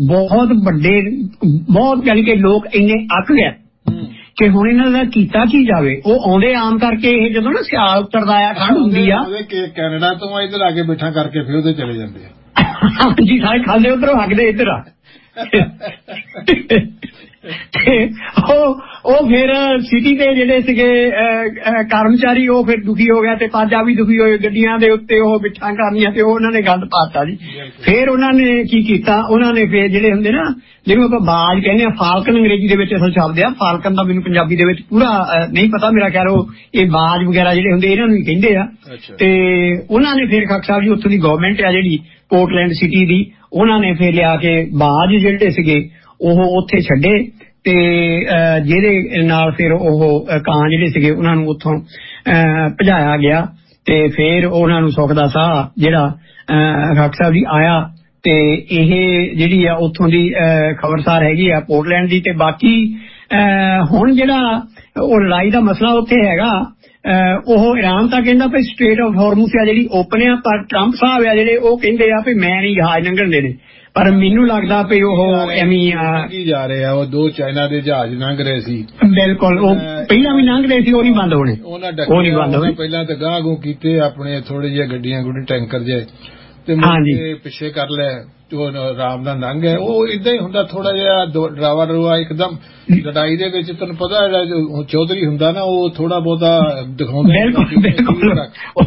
ਬਹੁਤ ਯਾਨੀ ਕਿ ਲੋਕ ਇੰਨੇ ਅੱਕ ਗਏ ਕਿ ਹੁਣ ਇਹਨਾਂ ਦਾ ਕੀਤਾ ਕੀ ਜਾਵੇ। ਉਹ ਆਉਂਦੇ ਆਮ ਕਰਕੇ ਇਹ ਜਦੋਂ ਨਾ ਸਿਆਲ ਉਤਰਦਾ ਆ ਠੰਡ ਹੁੰਦੀ ਆ ਕੈਨੇਡਾ ਤੋਂ ਇੱਧਰ ਆ ਕੇ ਬਿੱਠਾਂ ਕਰਕੇ ਫਿਰ ਉਹਦੇ ਚਲੇ ਜਾਂਦੇ ਆ। ਹਾਂਜੀ ਸਾਰੇ ਖਾਂਦੇ ਉੱਧਰੋਂ ਹੱਕਦੇ ਇੱਧਰ ਆ ਤੇ ਉਹ ਫਿਰ ਸਿਟੀ ਦੇ ਜਿਹੜੇ ਸੀਗੇ ਕਰਮਚਾਰੀ ਉਹ ਫਿਰ ਦੁਖੀ ਹੋ ਗਿਆ ਤੇ ਪਾਜਾ ਵੀ ਦੁਖੀ ਹੋਏ ਗੱਡੀਆਂ ਦੇ ਉੱਤੇ ਉਹ ਬਿੱਠਾਂ ਕਰਨੀਆਂ ਤੇ ਉਹ ਉਹਨਾਂ ਨੇ ਗੰਦ ਪਾਤਾ ਜੀ। ਫਿਰ ਉਹਨਾਂ ਨੇ ਕੀ ਕੀਤਾ ਉਹਨਾਂ ਨੇ ਫਿਰ ਜਿਹੜੇ ਹੁੰਦੇ ਨਾ ਜਿਹਨੂੰ ਆਪਾਂ ਬਾਜ ਕਹਿੰਦੇ ਆ ਫਾਲਕਨ ਅੰਗਰੇਜ਼ੀ ਦੇ ਵਿੱਚ ਅਸਲ ਸ਼ਬਦ ਆ ਫਾਲਕਨ ਦਾ ਮੈਨੂੰ ਪੰਜਾਬੀ ਦੇ ਵਿੱਚ ਪੂਰਾ ਨਹੀਂ ਪਤਾ ਮੇਰਾ ਖਿਆਲ ਉਹ ਇਹ ਬਾਜ ਵਗੈਰਾ ਜਿਹੜੇ ਹੁੰਦੇ ਇਹਨਾਂ ਨੂੰ ਹੀ ਕਹਿੰਦੇ ਆ। ਤੇ ਉਹਨਾਂ ਨੇ ਫਿਰ ਖਾਕ ਸਾਹਿਬ ਜੀ ਉੱਥੋਂ ਦੀ ਗਵਰਨਮੈਂਟ ਆ ਜਿਹੜੀ ਪੋਰਟਲੈਂਡ ਸਿਟੀ ਦੀ ਉਹਨਾਂ ਨੇ ਫਿਰ ਲਿਆ ਕੇ ਬਾਜ ਜਿਹੜੇ ਸੀਗੇ ਉਹ ਉੱਥੇ ਛੱਡੇ ਤੇ ਜਿਹਦੇ ਨਾਲ ਫਿਰ ਉਹ ਕਾਂ ਜਿਹੜੇ ਸੀਗੇ ਉਹਨਾਂ ਨੂੰ ਉੱਥੋਂ ਭਜਾਇਆ ਗਿਆ ਤੇ ਫਿਰ ਉਹਨਾਂ ਨੂੰ ਸੁੱਖ ਦਾ ਸਾਹ ਜਿਹੜਾ ਖਾਕ ਸਾਹਿਬ ਜੀ ਆਇਆ ਤੇ ਇਹ ਜਿਹੜੀ ਆ ਉੱਥੋਂ ਦੀ ਖਬਰਸਾਰ ਹੈਗੀ ਆ ਪੋਰਟਲੈਂਡ ਦੀ। ਤੇ ਬਾਕੀ ਹੁਣ ਜਿਹੜਾ ਉਹ ਲੜਾਈ ਦਾ ਮਸਲਾ ਉੱਥੇ ਹੈਗਾ ਉਹ ਇਰਾਨ ਤਾਂ ਕਹਿੰਦਾ ਵੀ ਸਟ੍ਰੇਟ ਆਫ ਹਾਰਮੂਜ਼ ਆ ਜਿਹੜੀ ਓਪਨ ਆ ਪਰ ਟਰੰਪ ਸਾਹਿਬ ਆ ਜਿਹੜੇ ਉਹ ਕਹਿੰਦੇ ਆ ਵੀ ਮੈਂ ਨਹੀਂ ਜਹਾਜ਼ ਲੰਘਣ ਦੇਣੇ ਪਰ ਮੈਨੂੰ ਲੱਗਦਾ ਵੀ ਉਹ ਐਵੇਂ ਜਾ ਰਹੇ ਆ। ਉਹ ਦੋ ਚਾਈਨਾ ਦੇ ਜਹਾਜ਼ ਲੰਘ ਰਹੇ ਸੀ ਬਿਲਕੁਲ ਉਹ ਪਹਿਲਾਂ ਵੀ ਲੰਘ ਰਹੇ ਸੀ ਉਹ ਨਹੀਂ ਬੰਦ ਹੋਣੇ ਉਹ ਨਹੀਂ ਬੰਦ ਹੋਣੇ ਪਹਿਲਾਂ ਤਾਂ ਗਾਂਹ ਕੀਤੇ ਆਪਣੇ ਥੋੜੇ ਜਿਹੇ ਗੱਡੀਆਂ ਟੈਂਕਰ ਜੇ ਤੇ ਪਿੱਛੇ ਕਰ ਲੈ ਆਰਾਮ ਨਾਲ ਲੰਘ ਗਏ। ਉਹ ਏਦਾਂ ਹੀ ਹੁੰਦਾ ਥੋੜਾ ਜਿਹਾ ਡਰਾਵਾ ਡਰੂਆ ਇੱਕਦਮ ਲੜਾਈ ਦੇ ਵਿੱਚ ਤੁਹਾਨੂੰ ਪਤਾ ਜਿਹੜਾ ਚੌਧਰੀ ਹੁੰਦਾ ਨਾ ਉਹ ਥੋੜਾ ਬਹੁਤਾ ਦਿਖਾਉਂਦਾ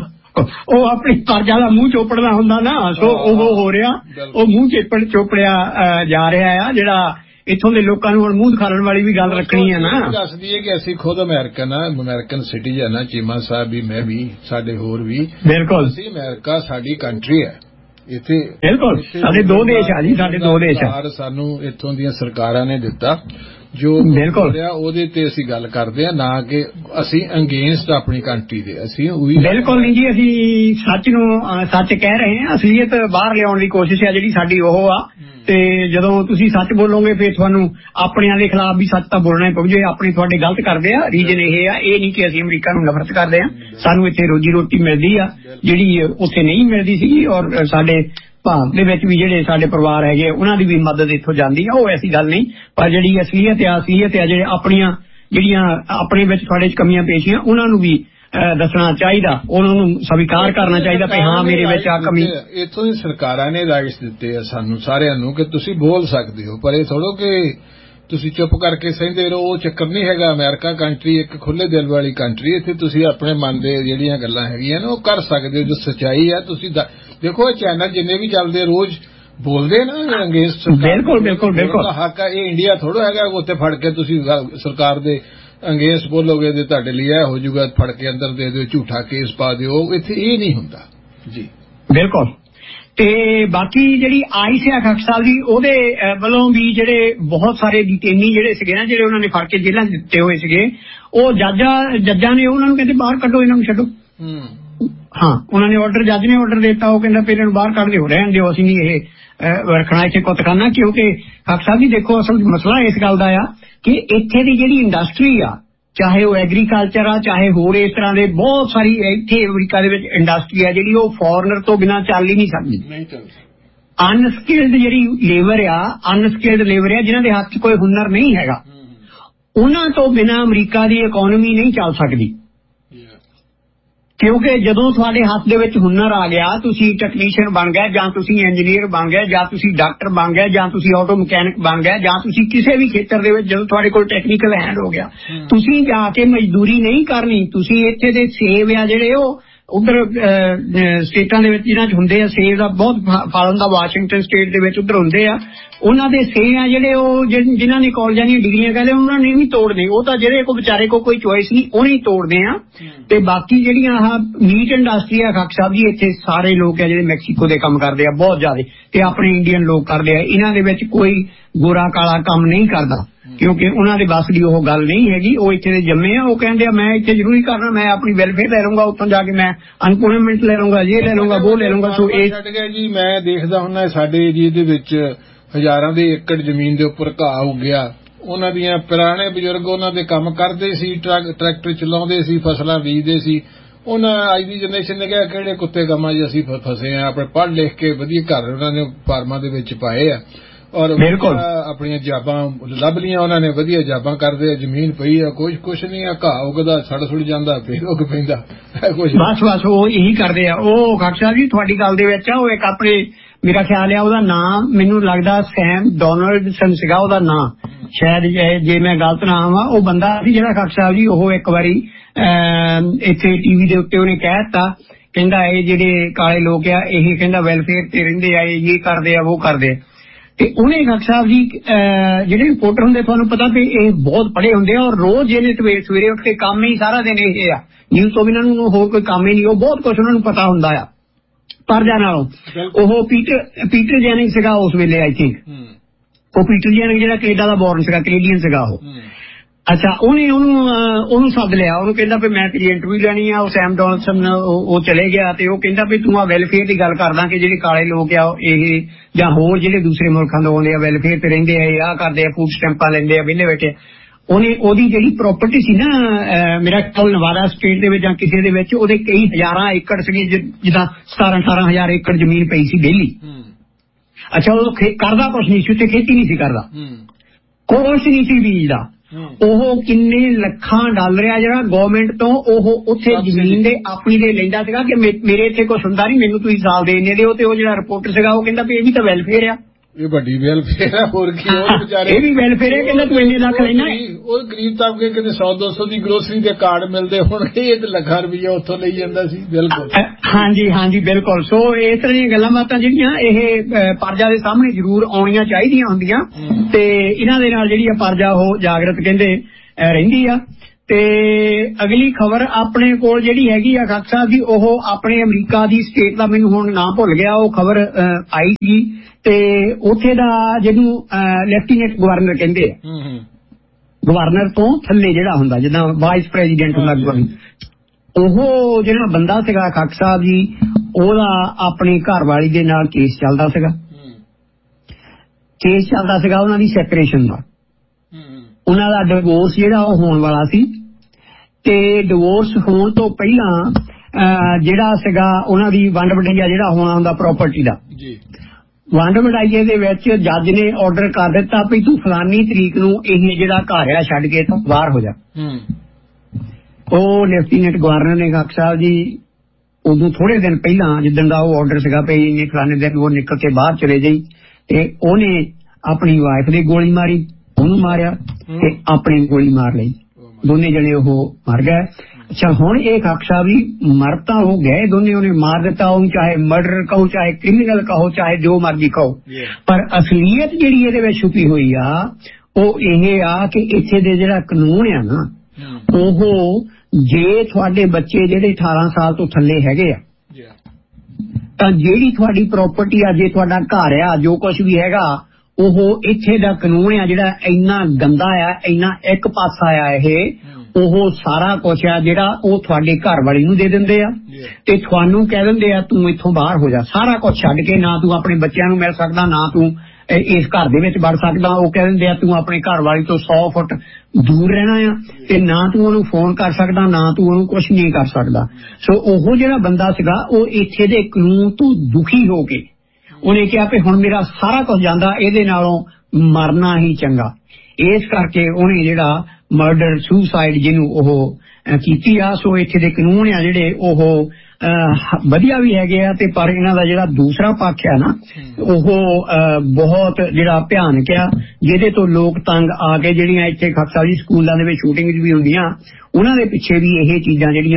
ਉਹ ਆਪਣੀ ਕਰਜ਼ਾ ਦਾ ਮੂੰਹ ਚੋਪੜਦਾ ਹੁੰਦਾ ਨਾ ਸੋ ਉਹ ਹੋ ਰਿਹਾ ਉਹ ਮੂੰਹ ਚੋਪੜਿਆ ਜਾ ਰਿਹਾ ਆ ਜਿਹੜਾ ਇੱਥੋਂ ਦੇ ਲੋਕਾਂ ਨੂੰ ਹੁਣ ਮੂੰਹ ਦਿਖਾਉਣ ਵਾਲੀ ਵੀ ਗੱਲ ਰੱਖਣੀ ਹੈ ਨਾ। ਦੱਸਦੀ ਹੈ ਕਿ ਅਸੀਂ ਖੁਦ ਅਮਰੀਕਨ ਸਿਟੀਜ਼ਨ ਆ ਚੀਮਾ ਸਾਹਿਬ ਵੀ ਮੈਂ ਵੀ ਸਾਡੇ ਹੋਰ ਵੀ ਬਿਲਕੁਲ ਅਸੀਂ ਅਮਰੀਕਾ ਸਾਡੀ ਕੰਟਰੀ ਹੈ ਇੱਥੇ ਬਿਲਕੁਲ ਸਾਡੇ ਦੋ ਦੇਸ਼ ਆ ਜੀ ਸਾਡੇ ਦੋ ਦੇਸ਼ ਆ ਸਾਨੂੰ ਇੱਥੋਂ ਦੀਆਂ ਸਰਕਾਰਾਂ ਨੇ ਦਿੱਤਾ ਜੋ ਬਿਲਕੁਲ ਉਹਦੇ ਤੇ ਅਸੀਂ ਗੱਲ ਕਰਦੇ ਆ ਨਾ ਕਿ ਅਸੀਂ ਅਗੇਂਸਟ ਆਪਣੀ ਕੰਟਰੀ ਦੇ ਅਸੀਂ ਬਿਲਕੁਲ ਨਹੀਂ ਜੀ ਅਸੀਂ ਸੱਚ ਨੂੰ ਸੱਚ ਕਹਿ ਰਹੇ ਹਾਂ ਅਸਲੀਅਤ ਬਾਹਰ ਲਿਆਉਣ ਦੀ ਕੋਸ਼ਿਸ਼ ਹੈ ਜਿਹੜੀ ਸਾਡੀ ਉਹ ਆ। ਤੇ ਜਦੋਂ ਤੁਸੀਂ ਸੱਚ ਬੋਲੋਗੇ ਫਿਰ ਤੁਹਾਨੂੰ ਆਪਣਿਆਂ ਦੇ ਖਿਲਾਫ ਵੀ ਸੱਚ ਤਾਂ ਬੋਲਣਾ ਹੀ ਪਊ ਜੇ ਆਪਣੇ ਤੁਹਾਡੇ ਗਲਤ ਕਰਦੇ ਆ। ਰੀਜਨ ਇਹ ਆ ਇਹ ਨਹੀਂ ਕਿ ਅਸੀਂ ਅਮਰੀਕਾ ਨੂੰ ਨਫ਼ਰਤ ਕਰਦੇ ਆ ਸਾਨੂੰ ਇੱਥੇ ਰੋਜੀ ਰੋਟੀ ਮਿਲਦੀ ਆ ਜਿਹੜੀ ਉੱਥੇ ਨਹੀਂ ਮਿਲਦੀ ਸੀਗੀ ਔਰ ਸਾਡੇ ਭਾਰਤ ਦੇ ਵਿੱਚ ਵੀ ਜਿਹੜੇ ਸਾਡੇ ਪਰਿਵਾਰ ਹੈਗੇ ਉਹਨਾਂ ਦੀ ਵੀ ਮਦਦ ਇੱਥੋਂ ਜਾਂਦੀ ਆ ਉਹ ਐਸੀ ਗੱਲ ਨਹੀਂ ਪਰ ਜਿਹੜੀ ਅਸਲੀਅਤ ਆ ਜਿਹੜੇ ਆਪਣੀਆਂ ਜਿਹੜੀਆਂ ਆਪਣੇ ਵਿੱਚ ਤੁਹਾਡੇ ਚ ਕਮੀਆਂ ਪੇਸ਼ੀਆਂ ਉਹਨਾਂ ਨੂੰ ਵੀ ਦੱਸਣਾ ਚਾਹੀਦਾ ਉਹਨਾਂ ਨੂੰ ਸਵੀਕਾਰ ਕਰਨਾ ਚਾਹੀਦਾ ਕਿ ਹਾਂ ਮੇਰੇ ਵਿੱਚ ਆ ਕਮੀ। ਇੱਥੋਂ ਦੀ ਸਰਕਾਰਾਂ ਨੇ ਰਾਈਟਸ ਦਿੱਤੇ ਆ ਸਾਨੂੰ ਸਾਰਿਆਂ ਨੂੰ ਕਿ ਤੁਸੀਂ ਬੋਲ ਸਕਦੇ ਹੋ ਪਰ ਇਹ ਥੋੜੋ ਕਿ ਤੁਸੀਂ ਚੁੱਪ ਕਰਕੇ ਸਹਿੰਦੇ ਰਹੋ ਉਹ ਚੱਕਰ ਨਹੀਂ ਹੈਗਾ। ਅਮਰੀਕਾ ਕੰਟਰੀ ਇੱਕ ਖੁੱਲੇ ਦਿਲ ਵਾਲੀ ਕੰਟਰੀ ਇੱਥੇ ਤੁਸੀਂ ਆਪਣੇ ਮਨ ਦੇ ਜਿਹੜੀਆਂ ਗੱਲਾਂ ਹੈਗੀਆਂ ਨੇ ਉਹ ਕਰ ਸਕਦੇ ਹੋ ਜੋ ਸੱਚਾਈ ਹੈ। ਤੁਸੀਂ ਦੇਖੋ ਇਹ ਚੈਨਲ ਜਿੰਨੇ ਵੀ ਚੱਲਦੇ ਰੋਜ਼ ਬੋਲਦੇ ਨਾ ਅੰਗੇਂਸਟ ਬਿਲਕੁਲ ਹੱਕ ਆ। ਇਹ ਇੰਡੀਆ ਥੋੜਾ ਹੈਗਾ ਉੱਥੇ ਫੜ ਕੇ ਤੁਸੀਂ ਸਰਕਾਰ ਦੇ ਅੰਗੇਂਸਟ ਬੋਲੋਗੇ ਤੇ ਤੁਹਾਡੇ ਲਈ ਇਹ ਹੋ ਜਾਊਗਾ ਫੜ ਕੇ ਅੰਦਰ ਦੇ ਦਿਓ ਝੂਠਾ ਕੇਸ ਪਾ ਦਿਓ ਇੱਥੇ ਇਹ ਨਹੀਂ ਹੁੰਦਾ ਜੀ ਬਿਲਕੁਲ। ਤੇ ਬਾਕੀ ਜਿਹੜੀ ਆਈਸ ਆ ਖਾਕ ਸਾਹਿਬ ਦੀ ਉਹਦੇ ਵੱਲੋਂ ਵੀ ਜਿਹੜੇ ਬਹੁਤ ਸਾਰੇ ਡਿਟੇਨੀ ਜਿਹੜੇ ਸੀਗੇ ਨਾ ਜਿਹੜੇ ਉਹਨਾਂ ਨੇ ਫੜ ਕੇ ਜੇਲ੍ਹਾਂ ਦਿੱਤੇ ਹੋਏ ਸੀਗੇ ਉਹ ਜੱਜਾਂ ਨੇ ਉਹਨਾਂ ਨੂੰ ਕਹਿੰਦੇ ਬਾਹਰ ਕੱਢੋ ਇਹਨਾਂ ਨੂੰ ਛੱਡੋ। ਹਾਂ ਉਹਨਾਂ ਨੇ ਜੱਜ ਨੇ ਆਰਡਰ ਦਿੱਤਾ ਉਹ ਕਹਿੰਦਾ ਫਿਰ ਇਹਨਾਂ ਨੂੰ ਬਾਹਰ ਕੱਢ ਦਿਓ ਰਹਿਣ ਦਿਓ ਅਸੀਂ ਨਹੀਂ ਇਹ ਰੱਖਣਾ ਇੱਥੇ ਕੁੱਤਖਾਨਾ ਕਿਉਂਕਿ ਖਾਕ ਸਾਹਿਬ ਜੀ ਦੇਖੋ ਅਸਲ ਮਸਲਾ ਇਸ ਗੱਲ ਦਾ ਆ ਕਿ ਇੱਥੇ ਦੀ ਜਿਹੜੀ ਇੰਡਸਟਰੀ ਆ ਚਾਹੇ ਉਹ ਐਗਰੀਕਲਚਰ ਆ ਚਾਹੇ ਹੋਰ ਇਸ ਤਰ੍ਹਾਂ ਦੇ ਬਹੁਤ ਸਾਰੀ ਇੱਥੇ ਅਮਰੀਕਾ ਦੇ ਵਿੱਚ ਇੰਡਸਟਰੀ ਆ ਜਿਹੜੀ ਉਹ ਫੋਰਨਰ ਤੋਂ ਬਿਨਾਂ ਚੱਲ ਹੀ ਨਹੀਂ ਸਕਦੀ। ਅਨਸਕਿਲਡ ਜਿਹੜੀ ਲੇਬਰ ਆ ਜਿਨ੍ਹਾਂ ਦੇ ਹੱਥ 'ਚ ਕੋਈ ਹੁਨਰ ਨਹੀਂ ਹੈਗਾ ਉਹਨਾਂ ਤੋਂ ਬਿਨਾਂ ਅਮਰੀਕਾ ਦੀ ਇਕਨੋਮੀ ਨਹੀਂ ਚੱਲ ਸਕਦੀ ਕਿਉਂਕਿ ਜਦੋਂ ਤੁਹਾਡੇ ਹੱਥ ਦੇ ਵਿੱਚ ਹੁਨਰ ਆ ਗਿਆ ਤੁਸੀਂ ਟੈਕਨੀਸ਼ੀਅਨ ਬਣ ਗਏ ਜਾਂ ਤੁਸੀਂ ਇੰਜੀਨੀਅਰ ਬਣ ਗਏ ਜਾਂ ਤੁਸੀਂ ਡਾਕਟਰ ਬਣ ਗਏ ਜਾਂ ਤੁਸੀਂ ਆਟੋ ਮਕੈਨਿਕ ਬਣ ਗਏ ਜਾਂ ਤੁਸੀਂ ਕਿਸੇ ਵੀ ਖੇਤਰ ਦੇ ਵਿੱਚ ਜਦੋਂ ਤੁਹਾਡੇ ਕੋਲ ਟੈਕਨੀਕਲ ਹੈਂਡ ਹੋ ਗਿਆ ਤੁਸੀਂ ਜਾ ਕੇ ਮਜ਼ਦੂਰੀ ਨਹੀਂ ਕਰਨੀ ਤੁਸੀਂ ਇੱਥੇ ਦੇ ਸੇਬ ਆ ਜਿਹੜੇ ਉਧਰ ਸਟੇਟਾਂ ਦੇ ਵਿੱਚ ਜਿਨ੍ਹਾਂ 'ਚ ਹੁੰਦੇ ਆ ਸੇਬ ਦਾ ਬਹੁਤ ਫਲ ਹੁੰਦਾ, ਵਾਸ਼ਿੰਗਟਨ ਸਟੇਟ ਦੇ ਵਿੱਚ ਉਧਰ ਹੁੰਦੇ ਆ, ਉਹਨਾਂ ਦੇ ਸੇਬ ਆ ਜਿਹੜੇ ਉਹ ਜਿਨ੍ਹਾਂ ਨੇ ਕਾਲਜਾਂ ਦੀਆਂ ਡਿਗਰੀਆਂ ਕਹਿੰਦੇ ਉਹਨਾਂ ਨੇ ਵੀ ਤੋੜਦੇ, ਉਹ ਤਾਂ ਜਿਹੜੇ ਕੋ ਵਿਚਾਰੇ ਕੋ ਕੋਈ ਚੋਇਸ ਨਹੀਂ ਉਹਨੇ ਹੀ ਤੋੜਦੇ ਆ। ਤੇ ਬਾਕੀ ਜਿਹੜੀਆਂ ਆਹ ਮੀਟ ਇੰਡਸਟਰੀ ਆ ਖੱਖ ਸਾਹਿਬ ਜੀ, ਇੱਥੇ ਸਾਰੇ ਲੋਕ ਆ ਜਿਹੜੇ ਮੈਕਸੀਕੋ ਦੇ ਕੰਮ ਕਰਦੇ ਆ ਬਹੁਤ ਜ਼ਿਆਦਾ, ਤੇ ਆਪਣੇ ਇੰਡੀਅਨ ਲੋਕ ਕਰਦੇ ਆ। ਇਹਨਾਂ ਦੇ ਵਿੱਚ ਕੋਈ ਗੋਰਾ ਕਾਲਾ ਕੰਮ ਨਹੀਂ ਕਰਦਾ ਕਿਉਂਕਿ ਉਹਨਾਂ ਦੇ ਬਸ ਦੀ ਉਹ ਗੱਲ ਨਹੀਂ ਹੈਗੀ। ਉਹ ਇੱਥੇ ਦੇ ਜੰਮੇ ਆ, ਉਹ ਕਹਿੰਦੇ ਆ ਮੈਂ ਇੱਥੇ ਜ਼ਰੂਰੀ ਕਰਨਾ, ਮੈਂ ਆਪਣੀ ਵੈਲਫੇਅਰ ਲੈ ਲਊਂਗਾ, ਉੱਥੋਂ ਜਾ ਕੇ ਮੈਂ ਅਨਪਲੋਇਮੈਂਟ ਲੈ ਲਊਂਗਾ, ਇਹ ਲੈ ਲਊਂਗਾ, ਉਹ ਲੈ ਲਊਂਗਾ। ਸੋ ਇਹ ਛੱਡ ਗਿਆ ਜੀ, ਮੈਂ ਦੇਖਦਾ ਹੁੰਦਾ ਸਾਡੇ ਏਰੀਏ ਦੇ ਵਿੱਚ ਹਜ਼ਾਰਾਂ ਦੇ ਏਕੜ ਜ਼ਮੀਨ ਦੇ ਉੱਪਰ ਘਾਹ ਉੱਗਿਆ, ਉਹਨਾਂ ਦੀਆਂ ਪੁਰਾਣੇ ਬਜ਼ੁਰਗ ਉਹਨਾਂ ਦੇ ਕੰਮ ਕਰਦੇ ਸੀ, ਟਰੈਕਟਰ ਚਲਾਉਂਦੇ ਸੀ, ਫਸਲਾਂ ਬੀਜਦੇ ਸੀ। ਉਹਨਾਂ ਅੱਜ ਦੀ ਜਨਰੇਸ਼ਨ ਨੇ ਕਿਹਾ ਕਿਹੜੇ ਕੁੱਤੇ ਕੰਮਾਂ 'ਚ ਅਸੀਂ ਫਸੇ ਆ, ਆਪਣੇ ਪੜ੍ਹ ਲਿਖ ਕੇ ਵਧੀਆ ਘਰ ਉਹਨਾਂ ਨੇ ਫਾਰਮਾਂ ਦੇ ਵਿੱਚ ਪਾਏ ਆ ਔਰ ਆਪਣੀਆਂ ਜਾਬਾਂ ਲੱਭ ਲੀਆਂ, ਉਹਨਾਂ ਨੇ ਵਧੀਆ ਜਾਬਾਂ ਕਰਦੇ ਆ, ਜ਼ਮੀਨ ਪਈ ਆ, ਕੁਛ ਨਹੀਂ ਆ, ਘਾਹ ਉੱਗਦਾ ਸੜ ਸੁੜ ਜਾਂਦਾ, ਫੇਰ ਉੱਗ ਪੈਂਦਾ ਕੁਛ ਬਸ ਉਹ ਇਹੀ ਕਰਦੇ ਆ। ਉਹ ਖੱਖ ਸਾਹਿਬ ਜੀ ਤੁਹਾਡੀ ਗੱਲ ਦੇ ਵਿੱਚ ਆ, ਉਹ ਇੱਕ ਆਪਣੇ ਮੇਰਾ ਖਿਆਲ ਆ ਉਹਦਾ ਨਾਮ ਮੈਨੂੰ ਲੱਗਦਾ ਸੈਮ ਡੋਨਲਡਸਨ ਸੀਗਾ ਉਹਦਾ ਨਾਂ, ਸ਼ਾਇਦ ਜੇ ਮੈਂ ਗਲਤ ਨਾ ਹਾਂ। ਉਹ ਬੰਦਾ ਸੀ ਜਿਹੜਾ ਖੱਖ ਸਾਹਿਬ ਜੀ ਉਹ ਇੱਕ ਵਾਰੀ ਇੱਥੇ ਟੀਵੀ ਦੇ ਉੱਤੇ ਉਹਨੇ ਕਹਿ ਦਿੱਤਾ, ਕਹਿੰਦਾ ਇਹ ਜਿਹੜੇ ਕਾਲੇ ਲੋਕ ਆ ਇਹ ਕਹਿੰਦਾ ਵੈਲਫੇਅਰ ਤੇ ਰਹਿੰਦੇ ਆ, ਇਹ ਕਰਦੇ ਆ ਉਹ ਕਰਦੇ। ਤੇ ਉਹਨੇ ਖੱਖ ਸਾਹਿਬ ਜੀ ਜਿਹੜੇ ਰਿਪੋਰਟਰ ਹੁੰਦੇ ਤੁਹਾਨੂੰ ਪਤਾ ਵੀ ਇਹ ਬਹੁਤ ਪੜ੍ਹੇ ਹੁੰਦੇ ਆ ਔਰ ਰੋਜ਼ ਇਹਨੇ ਸਵੇਰੇ ਉੱਠ ਕੇ ਕੰਮ ਹੀ ਸਾਰਾ ਦਿਨ ਇਹ ਆ, ਨਿਊਜ਼ ਤੋਂ ਬਿਨਾਂ ਨੂੰ ਹੋਰ ਕੋਈ ਕੰਮ ਹੀ ਨਹੀਂ, ਉਹ ਬਹੁਤ ਕੁਛ ਉਹਨਾਂ ਨੂੰ ਪਤਾ ਹੁੰਦਾ ਆ ਪਰਜਾ ਨਾਲੋਂ। ਉਹ ਪੀਟਰ ਜੈਨਿੰਗ ਸੀਗਾ ਉਸ ਵੇਲੇ ਆਈ ਥਿੰਕ, ਉਹ ਪੀਟਰ ਜੈਨਿੰਗ ਜਿਹੜਾ ਕੈਨੇਡਾ ਦਾ ਬੋਰਨ ਸੀਗਾ, ਕੈਨੇਡੀਅਨ ਸੀਗਾ ਉਹ। ਅੱਛਾ ਉਹਨੇ ਉਹਨੂੰ ਸੱਦ ਲਿਆ, ਉਹਨੂੰ ਕਹਿੰਦਾ ਵੀ ਮੈਂ ਤੇਰੀ ਇੰਟਰਵਿਊ ਲੈਣੀ ਆ। ਉਹ ਸੈਮ ਡੋਨਲਡਸਨ ਉਹ ਚਲੇ ਗਿਆ ਤੇ ਉਹ ਕਹਿੰਦਾ ਵੀ ਤੂੰ ਆ ਵੈਲਫੇਅਰ ਦੀ ਗੱਲ ਕਰਦਾ ਕਿ ਜਿਹੜੇ ਕਾਲੇ ਲੋਕ ਆ ਇਹ ਜਾਂ ਹੋਰ ਜਿਹੜੇ ਦੂਸਰੇ ਮੁਲਕਾਂ ਤੋਂ ਆਉਂਦੇ ਆ ਵੈਲਫੇਅਰ ਤੇ ਰਹਿੰਦੇ ਆ, ਇਹ ਆਹ ਕਰਦੇ ਆ, ਫੂਡ ਸਟੈਂਪਾਂ ਲੈਂਦੇ ਆ, ਵਿਹਲੇ ਬੈਠੇ। ਉਹਦੀ ਜਿਹੜੀ ਪ੍ਰਾਪਰਟੀ ਸੀ ਨਾ ਮੇਰਾ ਖਿਆਲ ਨਵਾਦਾ ਸਟੇਟ ਦੇ ਵਿੱਚ ਜਾਂ ਕਿਸੇ ਦੇ ਵਿੱਚ, ਉਹਦੇ ਕਈ ਹਜ਼ਾਰਾਂ ਏਕੜ ਸੀਗੀ, ਜਿੱਦਾਂ 17-18 ਹਜ਼ਾਰ ਏਕੜ ਜ਼ਮੀਨ ਪਈ ਸੀ ਵਿਹਲੀ। ਅੱਛਾ ਉਹ ਕਰਦਾ ਕੁਛ ਨਹੀਂ ਸੀ ਉੱਥੇ, ਖੇਤੀ ਨਹੀਂ ਸੀ ਕਰਦਾ, ਕੁਛ ਨਹੀਂ ਸੀ ਬੀਜਦਾ। ਉਹ ਕਿੰਨੇ ਲੱਖਾਂ ਡਾਲਰ ਆ ਜਿਹੜਾ ਗਵਰਨਮੈਂਟ ਤੋਂ ਉਹ ਉੱਥੇ ਜ਼ਮੀਨ ਦੇ ਆਪਣੀ ਦੇ ਲੈਂਦਾ ਸੀਗਾ ਕਿ ਮੇਰੇ ਇੱਥੇ ਕੁਛ ਹੁੰਦਾ ਨਹੀਂ, ਮੈਨੂੰ ਤੁਸੀਂ ਸਾਲ ਦੇ ਇੰਨੇ ਦਿਓ। ਤੇ ਉਹ ਜਿਹੜਾ ਰਿਪੋਰਟਰ ਸੀਗਾ ਉਹ ਕਹਿੰਦਾ ਵੀ ਇਹ ਵੀ ਤਾਂ ਵੈਲਫੇਅਰ ਆ, ਇਹ ਵੱਡੀ ਵੈਲਫੇਅਰ ਆ, ਹੋਰ ਕੀ। ਉਹ ਵਿਚਾਰੇ ਇਹ ਵੀ ਵੈਲਫੇਅਰ ਹੈ, ਕਹਿੰਦਾ ਤੂੰ ਇੰਨੇ ਲੱਖ ਲੈਣਾ। ਉਹ ਗਰੀਬ ਤਬਕੇ ਕਿਤੇ 100-200 ਦੀ ਗਰੋਸਰੀ ਦੇ ਕਾਰਡ ਮਿਲਦੇ, ਹੁਣ ਇਹ ਤੇ ਲੱਖਾਂ ਰੁਪਈਆ ਉੱਥੋਂ ਲਈ ਜਾਂਦਾ ਸੀ। ਬਿਲਕੁਲ ਹਾਂਜੀ ਬਿਲਕੁਲ। ਸੋ ਇਸ ਤਰ੍ਹਾਂ ਦੀਆਂ ਗੱਲਾਂ ਬਾਤਾਂ ਜਿਹੜੀਆਂ ਇਹ ਪਰਜਾ ਦੇ ਸਾਹਮਣੇ ਜ਼ਰੂਰ ਆਉਣੀਆਂ ਚਾਹੀਦੀਆਂ ਹੁੰਦੀਆਂ ਤੇ ਇਹਨਾਂ ਦੇ ਨਾਲ ਜਿਹੜੀ ਆ ਪਰਜਾ ਉਹ ਜਾਗਰਤ ਕਹਿੰਦੇ ਰਹਿੰਦੀ ਆ। ਤੇ ਅਗਲੀ ਖਬਰ ਆਪਣੇ ਕੋਲ ਜਿਹੜੀ ਹੈਗੀ ਆ ਖੱਖ ਸਾਹਿਬ ਦੀ, ਉਹ ਆਪਣੇ ਅਮਰੀਕਾ ਦੀ ਸਟੇਟ ਦਾ ਮੈਨੂੰ ਹੁਣ ਨਾਂ ਭੁੱਲ ਗਿਆ, ਉਹ ਖਬਰ ਆਈ ਸੀ ਤੇ ਉੱਥੇ ਦਾ ਜਿਹਨੂੰ ਲੈਫਟੀਨੈਂਟ ਗਵਰਨਰ ਕਹਿੰਦੇ ਆ, ਗਵਰਨਰ ਤੋਂ ਥੱਲੇ ਜਿਹੜਾ ਹੁੰਦਾ ਜਿੱਦਾਂ ਵਾਈਸ ਪ੍ਰੈਜ਼ੀਡੈਂਟ ਹੁੰਦਾ, ਉਹ ਜਿਹੜਾ ਬੰਦਾ ਸੀਗਾ ਖੱਖ ਸਾਹਿਬ ਜੀ, ਉਹਦਾ ਆਪਣੀ ਘਰਵਾਲੀ ਦੇ ਨਾਲ ਕੇਸ ਚੱਲਦਾ ਸੀਗਾ ਉਹਨਾਂ ਦੀ ਸੈਪਰੇਸ਼ਨ ਦਾ। ਉਹਨਾਂ ਦਾ ਡਿਵੋਰਸ ਜਿਹੜਾ ਉਹ ਹੋਣ ਵਾਲਾ ਸੀ ਤੇ ਡਿਵੋਰਸ ਹੋਣ ਤੋਂ ਪਹਿਲਾਂ ਜਿਹੜਾ ਸੀਗਾ ਉਹਨਾਂ ਦੀ ਵੰਡ ਵਡਾਈਆ ਜਿਹੜਾ ਹੋਣਾ ਹੁੰਦਾ ਪ੍ਰਾਪਰਟੀ ਦਾ, ਵੰਡ ਵਡਾਈਏ ਦੇ ਵਿੱਚ ਜੱਜ ਨੇ ਆਰਡਰ ਕਰ ਦਿੱਤਾ ਵੀ ਤੂੰ ਫਲਾਨੀ ਤਰੀਕ ਨੂੰ ਇਹ ਜਿਹੜਾ ਘਰ ਆ ਛੱਡ ਕੇ ਤੋਂ ਬਾਹਰ ਹੋ ਜਾ। ਉਹ ਲੈਫਟੀਨੈਂਟ ਗਵਰਨਰ ਨੇ ਖੱਖ ਸਾਹਿਬ ਜੀ ਉਦੋਂ ਥੋੜੇ ਦਿਨ ਪਹਿਲਾਂ ਜਿੱਦਣ ਦਾ ਉਹ ਆਰਡਰ ਸੀਗਾ ਵੀ ਇੰਨੇ ਫਲਾਨੇ ਦਿਨ ਉਹ ਨਿਕਲ ਕੇ ਬਾਹਰ ਚਲੇ ਜਾਈ, ਤੇ ਉਹਨੇ ਆਪਣੀ ਵਾਈਫ ਦੇ ਗੋਲੀ ਮਾਰੀ, ਉਹਨੂੰ ਮਾਰਿਆ ਤੇ ਆਪਣੀ ਗੋਲੀ ਮਾਰ ਲਈ, ਦੋਨੇ ਜਣੇ ਉਹ ਮਰ ਗਏ। ਅੱਛਾ ਹੁਣ ਇਹ ਖੱਖ ਸਾਹਿਬ ਜੀ ਮਰ ਤਾਂ ਹੋ ਗਏ ਦੋਨੇ, ਉਹਨੇ ਮਾਰ ਦਿੱਤਾ ਉਹਨੂੰ, ਚਾਹੇ ਮਰਡਰ ਕਹੋ ਚਾਹੇ ਕ੍ਰਿਮੀਨਲ ਕਹੋ ਚਾਹੇ ਜੋ ਮਰਜ਼ੀ ਕਹੋ, ਪਰ ਅਸਲੀਅਤ ਜਿਹੜੀ ਇਹਦੇ ਵਿੱਚ ਛੁਪੀ ਹੋਈ ਆ ਉਹ ਇਹ ਆ ਕਿ ਇੱਥੇ ਦੇ ਜਿਹੜਾ ਕਾਨੂੰਨ ਆ ਨਾ, ਉਹ ਜੇ ਤੁਹਾਡੇ ਬੱਚੇ ਜਿਹੜੇ 18 ਸਾਲ ਤੋਂ ਥੱਲੇ ਹੈਗੇ ਆ ਤਾਂ ਜਿਹੜੀ ਤੁਹਾਡੀ ਪ੍ਰਾਪਰਟੀ ਆ, ਜੇ ਤੁਹਾਡਾ ਘਰ ਆ, ਜੋ ਕੁਛ ਵੀ ਹੈਗਾ, ਉਹ ਇੱਥੇ ਦਾ ਕਾਨੂੰਨ ਆ ਜਿਹੜਾ ਇੰਨਾ ਗੰਦਾ ਆ, ਇੰਨਾ ਇੱਕ ਪਾਸਾ ਆ ਇਹ, ਉਹ ਸਾਰਾ ਕੁਛ ਆ ਜਿਹੜਾ ਉਹ ਤੁਹਾਡੇ ਘਰ ਵਾਲੀ ਨੂੰ ਦੇ ਦਿੰਦੇ ਆ ਤੇ ਤੁਹਾਨੂੰ ਕਹਿ ਦਿੰਦੇ ਆ ਤੂੰ ਇੱਥੋਂ ਬਾਹਰ ਹੋ ਜਾ, ਸਾਰਾ ਕੁਛ ਛੱਡ ਕੇ। ਨਾ ਤੂੰ ਆਪਣੇ ਬੱਚਿਆਂ ਨੂੰ ਮਿਲ ਸਕਦਾ, ਨਾ ਤੂੰ ਇਸ ਘਰ ਦੇ ਵਿੱਚ ਵੜ ਸਕਦਾ। ਉਹ ਕਹਿ ਦਿੰਦੇ ਆ ਤੂੰ ਆਪਣੇ ਘਰ ਵਾਲੀ ਤੋਂ 100 ਫੁੱਟ ਦੂਰ ਰਹਿਣਾ ਆ ਤੇ ਨਾ ਤੂੰ ਉਹਨੂੰ ਫੋਨ ਕਰ ਸਕਦਾ, ਨਾ ਤੂੰ ਉਹਨੂੰ ਕੁਛ ਨਹੀਂ ਕਰ ਸਕਦਾ। ਸੋ ਉਹ ਜਿਹੜਾ ਬੰਦਾ ਸੀਗਾ ਉਹ ਇੱਥੇ ਦੇ ਕਾਨੂੰਨ ਤੋਂ ਦੁਖੀ ਹੋ ਕੇ ਉਹਨੇ ਕਿਹਾ ਵੀ ਹੁਣ ਮੇਰਾ ਸਾਰਾ ਕੁਝ ਜਾਂਦਾ, ਇਹਦੇ ਨਾਲੋਂ ਮਰਨਾ ਹੀ ਚੰਗਾ। ਇਸ ਕਰਕੇ ਉਹਨੇ ਜਿਹੜਾ ਮਰਡਰ ਸੁਸਾਈਡ ਜਿਹਨੂੰ ਉਹ ਕੀਤੀ ਆ। ਸੋ ਇੱਥੇ ਦੇ ਕਾਨੂੰਨ ਆ ਜਿਹੜੇ ਉਹ ਵਧੀਆ ਵੀ ਹੈਗੇ ਆ ਤੇ ਪਰ ਇਹਨਾਂ ਦਾ ਜਿਹੜਾ ਦੂਸਰਾ ਪੱਖ ਆ ਨਾ ਉਹ ਬਹੁਤ ਜਿਹੜਾ ਭਿਆਨਕ ਆ, ਜਿਹਦੇ ਤੋਂ ਲੋਕ ਤੰਗ ਆ ਕੇ ਜਿਹੜੀਆਂ ਇੱਥੇ ਖੱਖ ਸਾਹਿਬ ਜੀ ਸਕੂਲਾਂ ਦੇ ਵਿੱਚ ਸ਼ੂਟਿੰਗ ਵੀ ਹੁੰਦੀਆਂ ਉਹਨਾਂ ਦੇ ਪਿੱਛੇ ਵੀ ਇਹ ਚੀਜ਼ਾਂ ਜਿਹੜੀਆਂ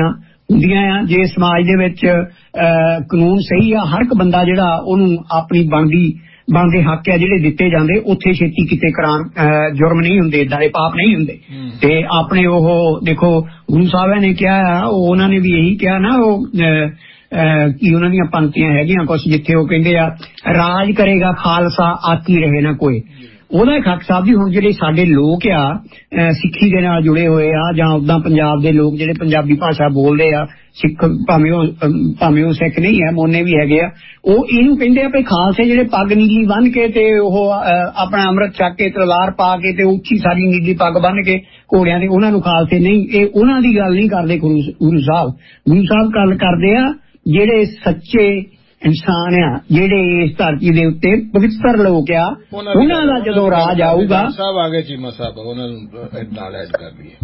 ਹੁੰਦੀਆਂ ਆ। ਜੇ ਸਮਾਜ ਦੇ ਵਿੱਚ ਕਾਨੂੰਨ ਸਹੀ ਆ, ਹਰ ਇੱਕ ਬੰਦਾ ਜਿਹੜਾ ਉਹਨੂੰ ਆਪਣੀ ਬਣਦੇ ਹੱਕ ਆ ਜਿਹੜੇ ਦਿੱਤੇ ਜਾਂਦੇ, ਉੱਥੇ ਛੇਤੀ ਕਿਤੇ ਜੁਰਮ ਨਹੀਂ ਹੁੰਦੇ, ਏਦਾਂ ਦੇ ਪਾਪ ਨਹੀਂ ਹੁੰਦੇ। ਤੇ ਆਪਣੇ ਉਹ ਦੇਖੋ ਗੁਰੂ ਸਾਹਿਬਾਂ ਨੇ ਕਿਹਾ ਆ, ਉਹਨਾਂ ਨੇ ਵੀ ਇਹੀ ਕਿਹਾ ਨਾ, ਉਹ ਕੀ ਉਹਨਾਂ ਦੀਆਂ ਪੰਕਤੀਆਂ ਹੈਗੀਆਂ ਕੁਛ, ਜਿੱਥੇ ਉਹ ਕਹਿੰਦੇ ਆ ਰਾਜ ਕਰੇਗਾ ਖਾਲਸਾ ਆਕੀ ਰਹੇ ਨਾ ਕੋਈ। ਉਹਦਾ ਖਾਕ ਸਾਹਿਬ ਜੀ ਹੁਣ ਜਿਹੜੇ ਸਾਡੇ ਲੋਕ ਆ ਸਿੱਖੀ ਦੇ ਨਾਲ ਜੁੜੇ ਹੋਏ ਆ, ਜਾਂ ਉਦਾਂ ਪੰਜਾਬ ਦੇ ਲੋਕ ਜਿਹੜੇ ਪੰਜਾਬੀ ਭਾਸ਼ਾ ਬੋਲਦੇ ਆ, ਸਿੱਖ ਭਾਵੇਂ ਉਹ ਸਿੱਖ ਨਹੀਂ ਹੈ, ਮੋਨੇ ਵੀ ਹੈਗੇ ਆ, ਉਹ ਇਹਨੂੰ ਕਹਿੰਦੇ ਆ ਵੀ ਖਾਲਸੇ ਜਿਹੜੇ ਪੱਗ ਨੀਲੀ ਬੰਨ ਕੇ ਤੇ ਉਹ ਆਪਣਾ ਅੰਮ੍ਰਿਤ ਛਕ ਕੇ ਤਲਵਾਰ ਪਾ ਕੇ ਤੇ ਉੱਚੀ ਸਾਰੀ ਨੀਲੀ ਪੱਗ ਬੰਨ ਕੇ ਘੋੜਿਆਂ ਦੇ, ਉਹਨਾਂ ਨੂੰ ਖਾਲਸੇ ਨਹੀਂ। ਇਹ ਉਹਨਾਂ ਦੀ ਗੱਲ ਨਹੀਂ ਕਰਦੇ ਗੁਰੂ ਸਾਹਿਬ ਗੱਲ ਕਰਦੇ ਆ ਜਿਹੜੇ ਸੱਚੇ ਇਨਸਾਨ ਆ, ਜਿਹੜੇ ਇਸ ਧਰਤੀ ਦੇ ਉੱਤੇ ਪਵਿੱਤਰ ਲੋਕ ਆ, ਉਹਨਾਂ ਦਾ ਜਦੋਂ ਰਾਜ ਆਊਗਾ। ਸਾਹਿਬ ਆ ਗਏ ਚੀਮਾ ਸਾਹਿਬ, ਉਹਨਾਂ ਨੂੰ ਨਾਲ ਐਡ ਕਰ ਲਈਏ।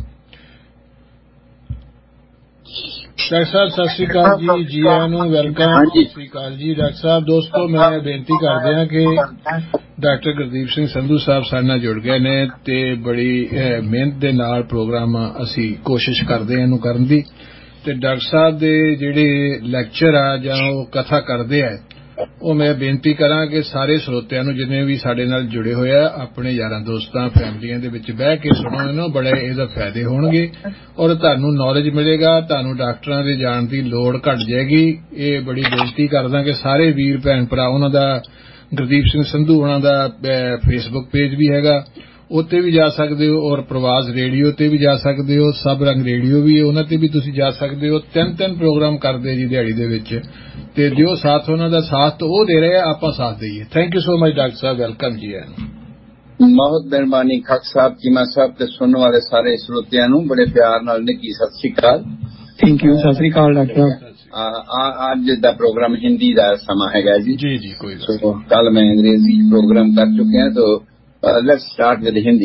ਡਾਕਟਰ ਸਾਹਿਬ ਸਤਿ ਸ੍ਰੀ ਅਕਾਲ ਜੀ, ਜੀ ਆਇਆਂ ਨੂੰ, ਵੈਲਕਮ। ਸਤਿ ਸ੍ਰੀ ਅਕਾਲ ਜੀ ਡਾਕਟਰ ਸਾਹਿਬ। ਦੋਸਤੋ ਮੈਂ ਬੇਨਤੀ ਕਰਦੇ ਹਾਂ ਕਿ ਡਾਕਟਰ ਗੁਰਦੀਪ ਸਿੰਘ ਸੰਧੂ ਸਾਹਿਬ ਸਾਡੇ ਨਾਲ ਜੁੜ ਗਏ ਨੇ ਤੇ ਬੜੀ ਮਿਹਨਤ ਦੇ ਨਾਲ ਪ੍ਰੋਗਰਾਮ ਅਸੀਂ ਕੋਸ਼ਿਸ਼ ਕਰਦੇ ਹਾਂ ਇਹਨੂੰ ਕਰਨ ਦੀ। ਤੇ ਡਾਕਟਰ ਸਾਹਿਬ ਦੇ ਜਿਹੜੇ ਲੈਕਚਰ ਆ ਜਾਂ ਉਹ ਕਥਾ ਕਰਦੇ ਆ, ਉਹ ਮੈਂ ਬੇਨਤੀ ਕਰਾਂ ਕਿ ਸਾਰੇ ਸਰੋਤਿਆਂ ਨੂੰ ਜਿੰਨੇ ਵੀ ਸਾਡੇ ਨਾਲ ਜੁੜੇ ਹੋਏ ਆ ਆਪਣੇ ਯਾਰਾਂ ਦੋਸਤਾਂ ਫੈਮਲੀਆਂ ਦੇ ਵਿੱਚ ਬਹਿ ਕੇ ਸੁਣੋ ਇਹਨੂੰ, ਬੜੇ ਇਹਦਾ ਫਾਇਦੇ ਹੋਣਗੇ ਔਰ ਤੁਹਾਨੂੰ ਨੌਲੇਜ ਮਿਲੇਗਾ, ਤੁਹਾਨੂੰ ਡਾਕਟਰਾਂ ਦੇ ਜਾਣ ਦੀ ਲੋੜ ਘਟ ਜਾਏਗੀ। ਇਹ ਬੜੀ ਬੇਨਤੀ ਕਰਦਾ ਕਿ ਸਾਰੇ ਵੀਰ ਭੈਣ ਭਰਾ, ਉਹਨਾਂ ਦਾ ਗੁਰਦੀਪ ਸਿੰਘ ਸੰਧੂ ਉਹਨਾਂ ਦਾ ਫੇਸਬੁੱਕ ਪੇਜ ਵੀ ਹੈਗਾ, ਉੱਤੇ ਵੀ ਜਾ ਸਕਦੇ ਹੋ, ਔਰ ਪ੍ਰਵਾਜ਼ ਰੇਡੀਓ ਤੇ ਵੀ ਜਾ ਸਕਦੇ ਹੋ, ਸਭ ਰੰਗ ਰੇਡੀਓ ਵੀ ਉਹਨਾਂ ਤੇ ਵੀ ਤੁਸੀਂ ਜਾ ਸਕਦੇ ਹੋ। ਤਿੰਨ ਪ੍ਰੋਗਰਾਮ ਕਰਦੇ ਜੀ ਦਿਹਾੜੀ ਦੇ ਵਿੱਚ, ਤੇ ਦਿਓ ਸਾਥ, ਉਹਨਾਂ ਦਾ ਸਾਥ ਉਹ ਦੇ ਰਹੇ ਆ, ਆਪਾਂ ਸਾਥ ਦੇਈਏ। Thank you so much doctor Sahib, welcome ਜੀ। ਬਹੁਤ ਮਿਹਰਬਾਨੀ ਖਾਕ ਸਾਹਿਬ, ਚੀਮਾ ਸਾਹਿਬ ਤੇ ਸੁਣਨ ਵਾਲੇ ਸਾਰੇ ਸਰੋਤਿਆਂ ਨੂੰ ਬੜੇ ਪਿਆਰ ਨਾਲ ਨਿੱਘੀ ਸਤਿ ਸ੍ਰੀ ਅਕਾਲ। Thank you, Sat Sri Akal doctor. ਅੱਜ ਦਾ ਪ੍ਰੋਗਰਾਮ ਹਿੰਦੀ ਦਾ ਸਮਾਂ ਹੈਗਾ ਜੀ। ਜੀ ਕੋਈ ਗੱਲ। ਕੱਲ मैं अंग्रेजी प्रोग्राम कर चुके हैं, तो let's start with Hindi.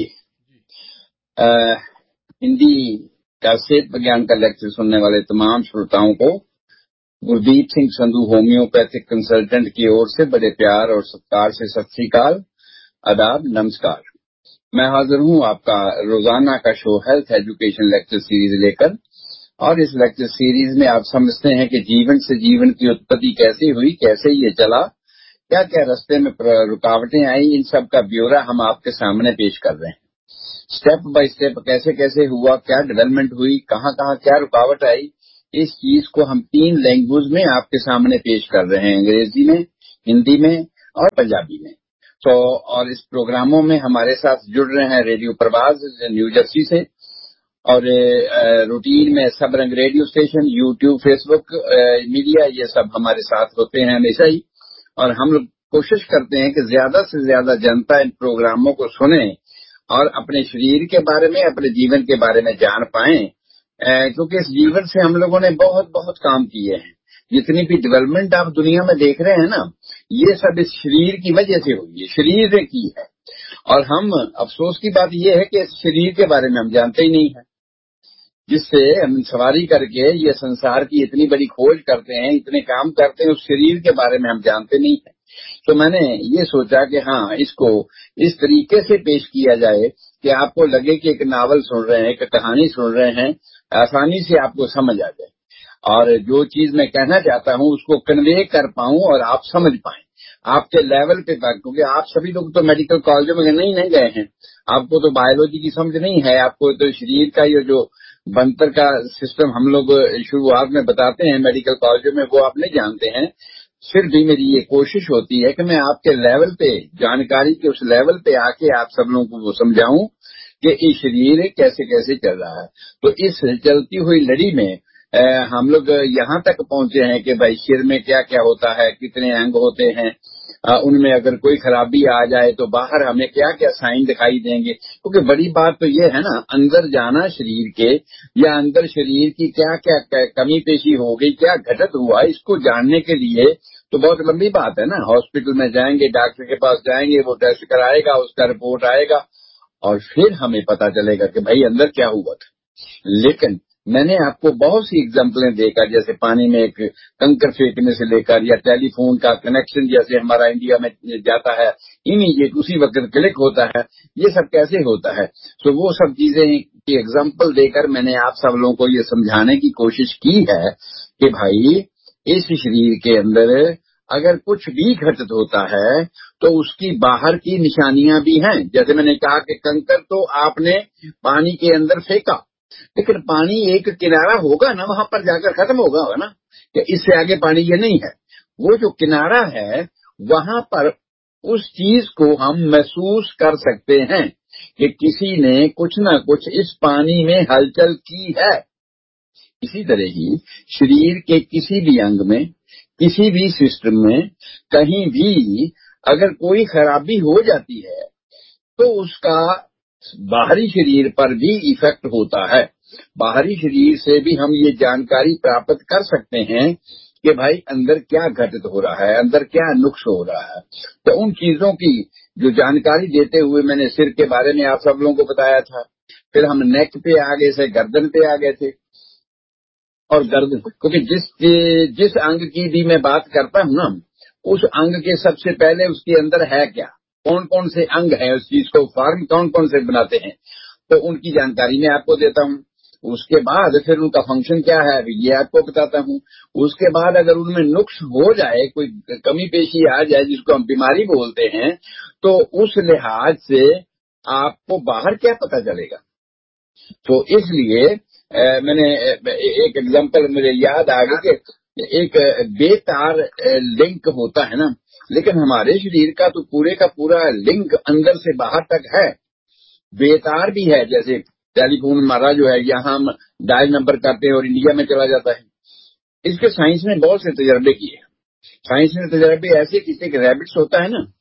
Hindi का सेहत विज्ञान का लेक्चर सुनने वाले तमाम श्रोताओं को गुरदीप सिंह संधू होम्योपैथिक कंसल्टेंट की ओर से बड़े प्यार और सत्कार से सत श्री अकाल, आदाब, नमस्कार। मैं हाजिर हूं आपका रोजाना का show health education lecture series लेकर, और इस लेक्चर सीरीज में आप समझते हैं कि जीवन से जीवन की उत्पत्ति कैसे हुई, कैसे ये चला, क्या क्या रास्ते में रुकावटें आई, इन सब का ब्यौरा हम आपके सामने पेश कर रहे हैं। स्टेप बाय स्टेप कैसे कैसे हुआ, क्या डेवलपमेंट हुई, कहाँ कहाँ क्या रुकावट आई, इस चीज को हम 3 लैंग्वेज में आपके सामने पेश कर रहे हैं, अंग्रेजी में, हिंदी में और पंजाबी में। तो और इस प्रोग्रामों में हमारे साथ जुड़ रहे हैं रेडियो प्रवाज न्यू जर्सी से, और रूटीन में सब रंग radio station, YouTube, Facebook media, ये सब हमारे साथ होते हैं हमेशा ही। और हम लोग कोशिश करते हैं कि ज्यादा से ज्यादा जनता इन प्रोग्रामों को सुने और अपने शरीर के बारे में, अपने जीवन के बारे में जान पाएं, क्योंकि इस जीवन से हम लोगों ने बहुत बहुत काम किए हैं। जितनी भी डेवलपमेंट आप दुनिया में देख रहे हैं ना, ये सब इस शरीर की वजह से हुई है, शरीर ने की है। और हम, अफसोस की बात यह है कि इस शरीर के बारे में हम जानते ही नहीं है, जिससे हम सवारी करके ये संसार की इतनी बड़ी खोज करते हैं, इतने काम करते हैं, उस शरीर के बारे में हम जानते नहीं है। तो मैंने ये सोचा कि हाँ, इसको इस तरीके से पेश किया जाए कि आपको लगे कि एक नावल सुन रहे हैं, एक कहानी सुन रहे हैं, आसानी से आपको समझ आ जाए, और जो चीज मैं कहना चाहता हूँ उसको कन्वे कर पाऊं और आप समझ पाएं आपके लेवल पे तक। क्योंकि आप सभी लोग तो मेडिकल कॉलेजों में नहीं गए हैं, आपको तो बायोलॉजी की समझ नहीं है, आपको तो शरीर का ये जो बनतर का सिस्टम हम लोग शुरुआत में बताते हैं मेडिकल कॉलेजों में, वो आप नहीं जानते हैं। फिर भी मेरी ये कोशिश होती है कि मैं आपके लेवल पे, जानकारी के उस लेवल पे आके आप सब लोगों को वो समझाऊं कि ये शरीर कैसे कैसे चल रहा है। तो इस चलती हुई लड़ी में हम लोग यहाँ तक पहुंचे हैं कि भाई सिर में क्या क्या होता है, कितने अंग होते हैं, उनमें अगर कोई खराबी आ जाए तो बाहर हमें क्या क्या साइन दिखाई देंगे। क्योंकि बड़ी बात तो ये है ना, अंदर जाना शरीर के, या अंदर शरीर की क्या क्या कमी पेशी हो गई, क्या घटित हुआ, इसको जानने के लिए तो बहुत लंबी बात है ना। हॉस्पिटल में जाएंगे, डॉक्टर के पास जाएंगे, वो टेस्ट कराएगा, उसका रिपोर्ट आएगा और फिर हमें पता चलेगा कि भाई अंदर क्या हुआ था। लेकिन मैंने आपको बहुत सी एग्जाम्पलें देकर, जैसे पानी में एक कंकर फेंकने से लेकर, या टेलीफोन का कनेक्शन जैसे हमारा इंडिया में जाता है, इमीडिएट उसी वक्त क्लिक होता है, ये सब कैसे होता है। तो वो सब चीजें की एग्जाम्पल देकर मैंने आप सब लोगों को ये समझाने की कोशिश की है कि भाई इस शरीर के अंदर अगर कुछ भी घटित होता है तो उसकी बाहर की निशानियां भी हैं। जैसे मैंने कहा कि कंकर तो आपने पानी के अंदर फेंका, लेकिन पानी एक किनारा होगा ना, वहां पर जाकर खत्म होगा ना, कि इससे आगे पानी ये नहीं है। वो जो किनारा है वहां पर उस चीज को हम महसूस कर सकते हैं कि किसी ने कुछ ना कुछ इस पानी में हलचल की है। इसी तरह ही शरीर के किसी भी अंग में, किसी भी सिस्टम में कहीं भी अगर कोई खराबी हो जाती है तो उसका बाहरी शरीर पर भी इफेक्ट होता है। बाहरी शरीर से भी हम ये जानकारी प्राप्त कर सकते हैं कि भाई अंदर क्या घटित हो रहा है, अंदर क्या नुक्स हो रहा है। तो उन चीजों की जो जानकारी देते हुए मैंने सिर के बारे में आप सब लोगों को बताया था, फिर हम नेक पे आगे से गर्दन पे आ गए थे। और गर्दन, क्योंकि जिस अंग की भी मैं बात करता हूँ ना, उस अंग के सबसे पहले उसके अंदर है क्या, कौन कौन से अंग हैं, उस चीज को फॉर्म कौन कौन से बनाते हैं, तो उनकी जानकारी मैं आपको देता हूँ। उसके बाद फिर उनका फंक्शन क्या है ये आपको बताता हूँ। उसके बाद अगर उनमें नुक्स हो जाए, कोई कमी पेशी आ जाए जिसको हम बीमारी बोलते हैं, तो उस लिहाज से आपको बाहर क्या पता चलेगा। तो इसलिए मैंने एक एग्जांपल मुझे याद आ गया कि एक बेतार लिंक होता है ना, लेकिन हमारे शरीर का तो पूरे का पूरा लिंक अंदर से बाहर तक है। बेतार भी है, जैसे टेलीफोन हमारा जो है यहाँ हम डायल नंबर करते हैं और इंडिया में चला जाता है। इसके साइंस ने बहुत से तजर्बे किए। साइंस ने तजर्बे ऐसे किए कि रैबिट्स होता है ना,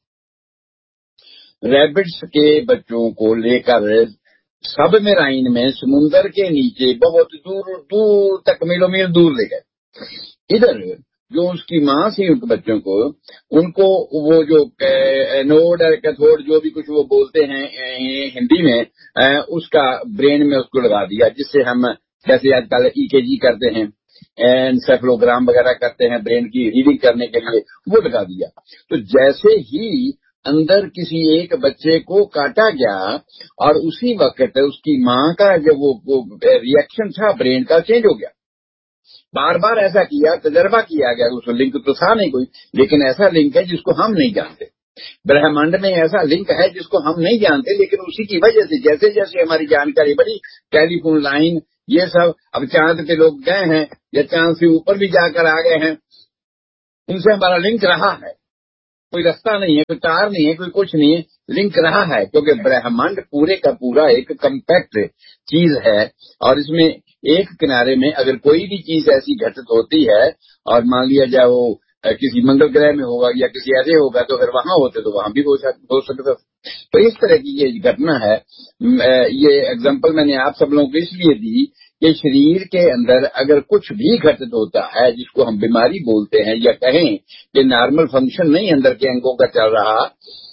रैबिट्स के बच्चों को लेकर सबमरीन में समुंदर के नीचे बहुत दूर दूर तक मीलों मील दूर ले गए। इधर जो उसकी माँ थी उनके बच्चों को, उनको वो जो नोड कैथोड जो भी कुछ वो बोलते हैं हिंदी में, उसका ब्रेन में उसको लगा दिया, जिससे हम जैसे आजकल ईकेजी करते हैं, एनसेफलोग्राम वगैरह करते हैं ब्रेन की रीडिंग करने के लिए, वो लगा दिया। तो जैसे ही अंदर किसी एक बच्चे को काटा गया और उसी वक्त उसकी माँ का जब वो रिएक्शन था ब्रेन का चेंज हो गया। बार बार ऐसा किया, तजर्बा किया गया, उस लिंक तो था नहीं कोई, लेकिन ऐसा लिंक है जिसको हम नहीं जानते। ब्रह्मांड में ऐसा लिंक है जिसको हम नहीं जानते, लेकिन उसी की वजह से जैसे जैसे हमारी जानकारी बढ़ी, टेलीफोन लाइन ये सब, अब चांद पे लोग गए हैं या चांद से ऊपर भी जाकर आ गए हैं, उनसे हमारा लिंक रहा है। कोई रास्ता नहीं है, कोई तार नहीं है, कोई कुछ नहीं है, लिंक रहा है, क्योंकि ब्रह्मांड पूरे का पूरा एक कम्पैक्ट चीज है। और इसमें एक किनारे में अगर कोई भी चीज ऐसी घटित होती है, और मान लिया जाए वो किसी मंगल ग्रह में होगा या किसी ऐसे होगा, तो अगर वहां होते तो वहां भी हो सकता। तो इस तरह की ये घटना है। ये एग्जांपल मैंने आप सब लोगों को इसलिए दी कि शरीर के अंदर अगर कुछ भी घटित होता है जिसको हम बीमारी बोलते हैं, या कहें कि नॉर्मल फंक्शन नहीं अंदर के अंगों का चल रहा,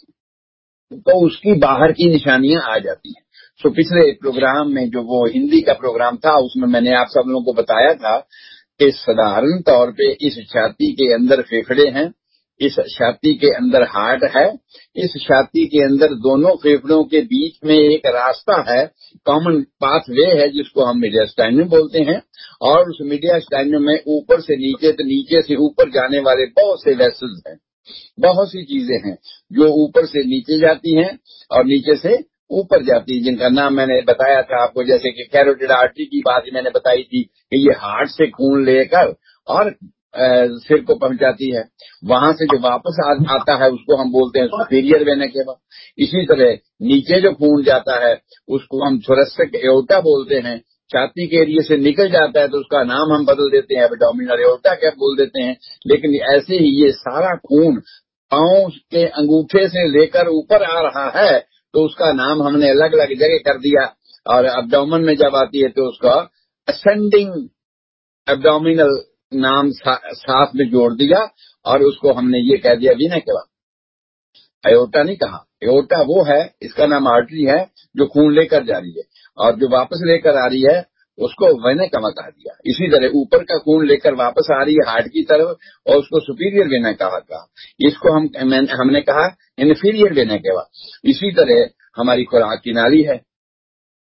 तो उसकी बाहर की निशानियां आ जाती हैं। तो पिछले प्रोग्राम में जो वो हिंदी का प्रोग्राम था, उसमें मैंने आप सब लोगों को बताया था कि साधारण तौर पे इस छाती के अंदर फेफड़े हैं, इस छाती के अंदर हार्ट है, इस छाती के अंदर दोनों फेफड़ों के बीच में एक रास्ता है, कॉमन पाथवे है, जिसको हम मीडियास्टाइनम बोलते हैं। और उस मीडियास्टाइनम में ऊपर से नीचे, तो नीचे से ऊपर जाने वाले बहुत से वेसल्स हैं, बहुत सी चीजें हैं जो ऊपर से नीचे जाती हैं और नीचे से ऊपर जाती है, जिनका नाम मैंने बताया था आपको। जैसे कि कैरोटिड आर्टरी की बात मैंने बताई थी कि ये हार्ट से खून लेकर और सिर को पहुंचाती है, वहां से जो वापस आता है उसको हम बोलते हैं सुपीरियर वेना केवा। इसी तरह नीचे जो खून जाता है उसको हम थोरेसिक एओर्टा बोलते हैं। छाती के एरिया से निकल जाता है तो उसका नाम हम बदल देते हैं, एब्डोमिनल एओर्टा क्या बोल देते हैं। लेकिन ऐसे ही ये सारा खून पांव के अंगूठे से लेकर ऊपर आ रहा है तो उसका नाम हमने अलग अलग जगह कर दिया। और एब्डोमेन में जब आती है तो उसका असेंडिंग एब्डोमिनल नाम साथ में जोड़ दिया और उसको हमने ये कह दिया वीना केवा। एओर्टा नहीं कहा, एओर्टा वो है, इसका नाम आर्टरी है जो खून लेकर जा रही है, और जो वापस लेकर आ रही है उसको वेना केवा कहा दिया। इसी तरह ऊपर का खून लेकर वापस आ रही है हार्ट की तरफ और उसको सुपीरियर वेना कहा। इसको हमने कहा इन्फीरियर वेना केवा। इसी तरह हमारी खुराक की नाली है,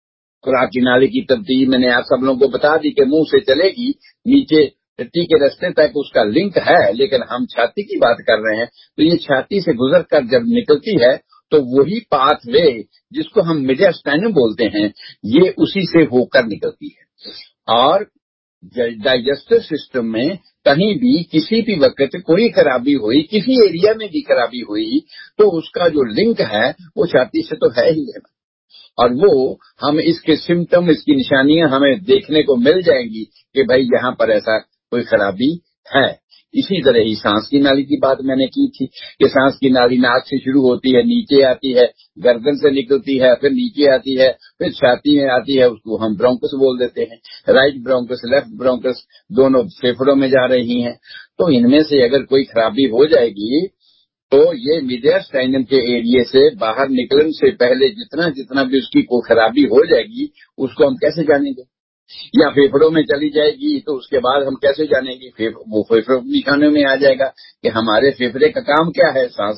खुराक की नाली की तरतीब मैंने आप सब लोगों को बता दी कि मुंह से चलेगी नीचे टट्टी के रास्ते तक उसका लिंक है, लेकिन हम छाती की बात कर रहे हैं तो ये छाती से गुजर कर जब निकलती है तो वही पाथवे जिसको हम मीडियास्टाइनम बोलते हैं ये उसी से होकर निकलती है। और डाइजेस्टिव सिस्टम में कहीं भी किसी भी वक्त कोई खराबी हुई, किसी एरिया में भी खराबी हुई तो उसका जो लिंक है वो छाती से तो है ही है, और वो हम इसके सिम्टम, इसकी निशानियां हमें देखने को मिल जाएंगी कि भाई यहाँ पर ऐसा कोई खराबी है। इसी तरह ही सांस की नाली की बात मैंने की थी कि सांस की नाली नाक से शुरू होती है, नीचे आती है, गर्दन से निकलती है, फिर नीचे आती है, फिर छाती में आती है, उसको हम ब्रोंकस बोल देते हैं। राइट ब्रोंकस, लेफ्ट ब्रोंकस दोनों फेफड़ों में जा रही हैं। तो इनमें से अगर कोई खराबी हो जाएगी तो ये मीडियास्टाइनम के एरिया से बाहर निकलने से पहले जितना जितना भी उसकी कोई खराबी हो जाएगी उसको हम कैसे जानेंगे, या फेफड़ों में चली जाएगी तो उसके बाद हम कैसे जानेंगे, वो फेफड़ों के निशानों में आ जाएगा कि हमारे फेफड़े का काम क्या है, सांस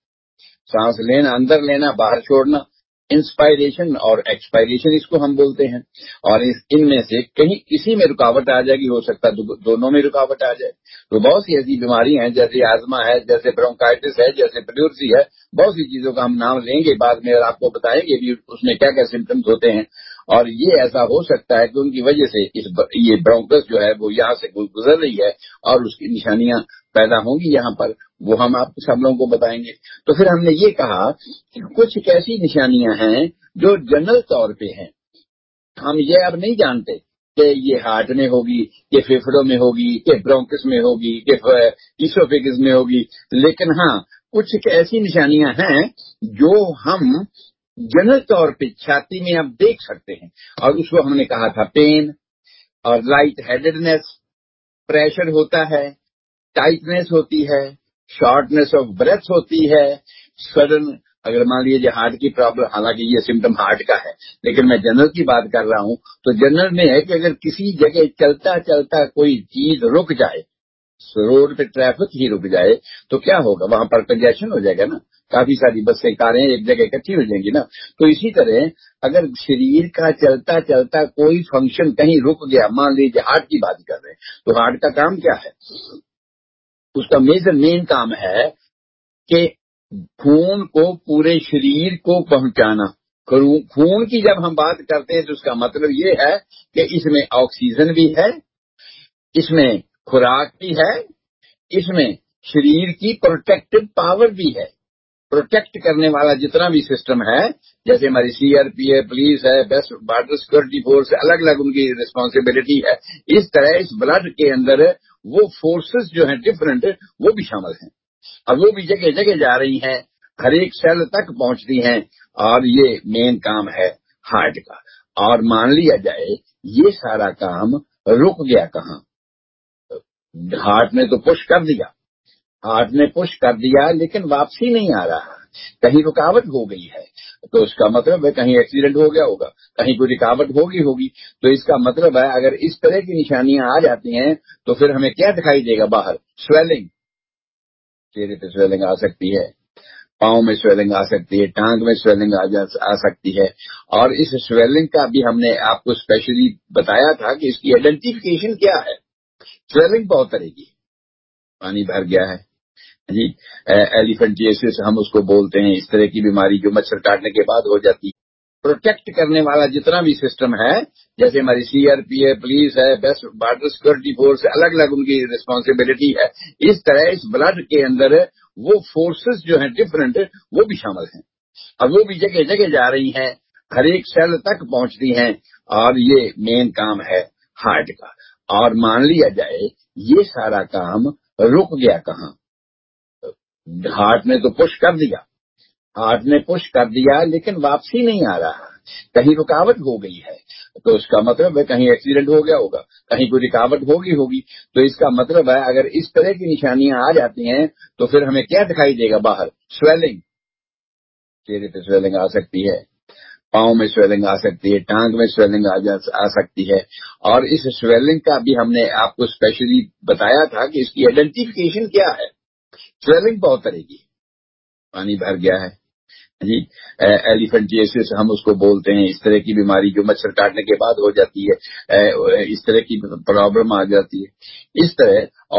लेना, अंदर लेना, बाहर छोड़ना, इंस्पायरेशन और एक्सपायरेशन इसको हम बोलते हैं। और इनमें से कहीं किसी में रुकावट आ जाएगी, हो सकता है दोनों में रुकावट आ जाए। तो बहुत सी ऐसी बीमारी हैं, जैसे आजमा है, जैसे ब्रोंकाइटिस है, जैसे प्लूरसी है, बहुत सी चीजों का हम नाम लेंगे बाद में और आपको बताएंगे भी उसमें क्या क्या सिम्टम्स होते हैं। और ये ऐसा हो सकता है कि उनकी वजह से ये ब्रोंकस जो है वो यहाँ से गुजर रही है और उसकी निशानियां पैदा होंगी यहाँ पर, वो हम आपको सब लोगों को बताएंगे। तो फिर हमने ये कहा कि कुछ ऐसी निशानियां हैं जो जनरल तौर पे हैं, हम ये अब नहीं जानते कि ये हार्ट में होगी, कि फेफड़ों में होगी, कि ब्रोंकस में होगी, कि ईसोफेगस में होगी, लेकिन हाँ कुछ ऐसी निशानियां हैं जो हम जनरल तौर पे छाती में अब देख सकते हैं। और उसको हमने कहा था पेन और लाइट हेडेडनेस, प्रेशर होता है, टाइटनेस होती है, शॉर्टनेस ऑफ ब्रेथ होती है, सडन, अगर मान लीजिए हार्ट की प्रॉब्लम, हालांकि ये सिम्टम हार्ट का है लेकिन मैं जनरल की बात कर रहा हूं, तो जनरल में है कि अगर किसी जगह चलता चलता कोई चीज रुक जाए, रोड पे ट्रैफिक ही रुक जाए तो क्या होगा, वहां पर कंजेशन हो जाएगा ना, काफी सारी बसें कारें एक जगह इकट्ठी हो जाएंगी ना। तो इसी तरह अगर शरीर का चलता चलता कोई फंक्शन कहीं रुक गया, मान लीजिए हार्ट की बात कर रहे हैं, तो हार्ट का काम क्या है, उसका मेन काम है कि खून को पूरे शरीर को पहुंचाना। खून की जब हम बात करते हैं तो उसका मतलब ये है कि इसमें ऑक्सीजन भी है, इसमें खुराक भी है, इसमें शरीर की प्रोटेक्टिव पावर भी है। प्रोटेक्ट करने वाला जितना भी सिस्टम है, जैसे हमारी सीआरपीएफ, पुलिस है, बेस्ट बॉर्डर सिक्योरिटी फोर्स, अलग अलग उनकी रिस्पॉन्सिबिलिटी है, इस तरह इस ब्लड के अंदर वो फोर्सेस जो हैं डिफरेंट वो भी शामिल हैं, और वो भी जगह जगह जा रही हैं, हर एक सेल तक पहुंचती हैं, और ये मेन काम है हार्ट का। और मान लिया जाए ये सारा काम रुक गया कहाँ, हार्ट ने तो पुश कर दिया, हार्ट ने पुश कर दिया लेकिन वापसी नहीं आ रहा, कहीं रुकावट हो गई है, तो इसका मतलब है कहीं एक्सीडेंट हो गया होगा, कहीं कोई रुकावट होगी। तो इसका मतलब है अगर इस तरह की निशानियां आ जाती हैं तो फिर हमें क्या दिखाई देगा, बाहर स्वेलिंग, चेहरे पे स्वेलिंग आ सकती है, पाँव में स्वेलिंग आ सकती है, टांग में स्वेलिंग आ सकती है। और इस स्वेलिंग का भी हमने आपको स्पेशली बताया था कि इसकी आइडेंटिफिकेशन क्या है। स्वेलिंग बहुत तरह की, पानी भर गया है जी, एलिफेंटिएसिस हम उसको बोलते हैं, इस तरह की बीमारी जो मच्छर काटने के बाद हो जाती है। प्रोटेक्ट करने वाला जितना भी सिस्टम है, जैसे हमारी सीआरपीएफ, पुलिस है, बेस्ट बॉर्डर सिक्योरिटी फोर्स, अलग अलग उनकी रिस्पॉन्सिबिलिटी है, इस तरह इस ब्लड के अंदर वो फोर्सेस जो हैं डिफरेंट वो भी शामिल हैं, और वो भी जगह जगह जा रही हैं, हर एक सेल तक पहुंचती हैं, और ये मेन काम है हार्ट का। और मान लिया जाए ये सारा काम रुक गया कहाँ, हार्ट ने तो पुश कर दिया, हार्ट ने पुश कर दिया लेकिन वापसी नहीं आ रहा, कहीं रुकावट हो गई है, तो इसका मतलब है कहीं एक्सीडेंट हो गया होगा, कहीं कोई रुकावट होगी। तो इसका मतलब है अगर इस तरह की निशानियां आ जाती हैं तो फिर हमें क्या दिखाई देगा, बाहर स्वेलिंग, चेहरे पे स्वेलिंग आ सकती है, पाँव में स्वेलिंग आ सकती है, टांग में स्वेलिंग आ सकती है। और इस स्वेलिंग का भी हमने आपको स्पेशली बताया था कि इसकी आइडेंटिफिकेशन क्या है। स्वेलिंग बहुत तरह की, पानी भर गया है जी, एलिफेंटिएसिस हम उसको बोलते हैं। इस तरह की बीमारी जो मच्छर काटने के बाद हो जाती है, इस तरह की प्रॉब्लम आ जाती है। इस तरह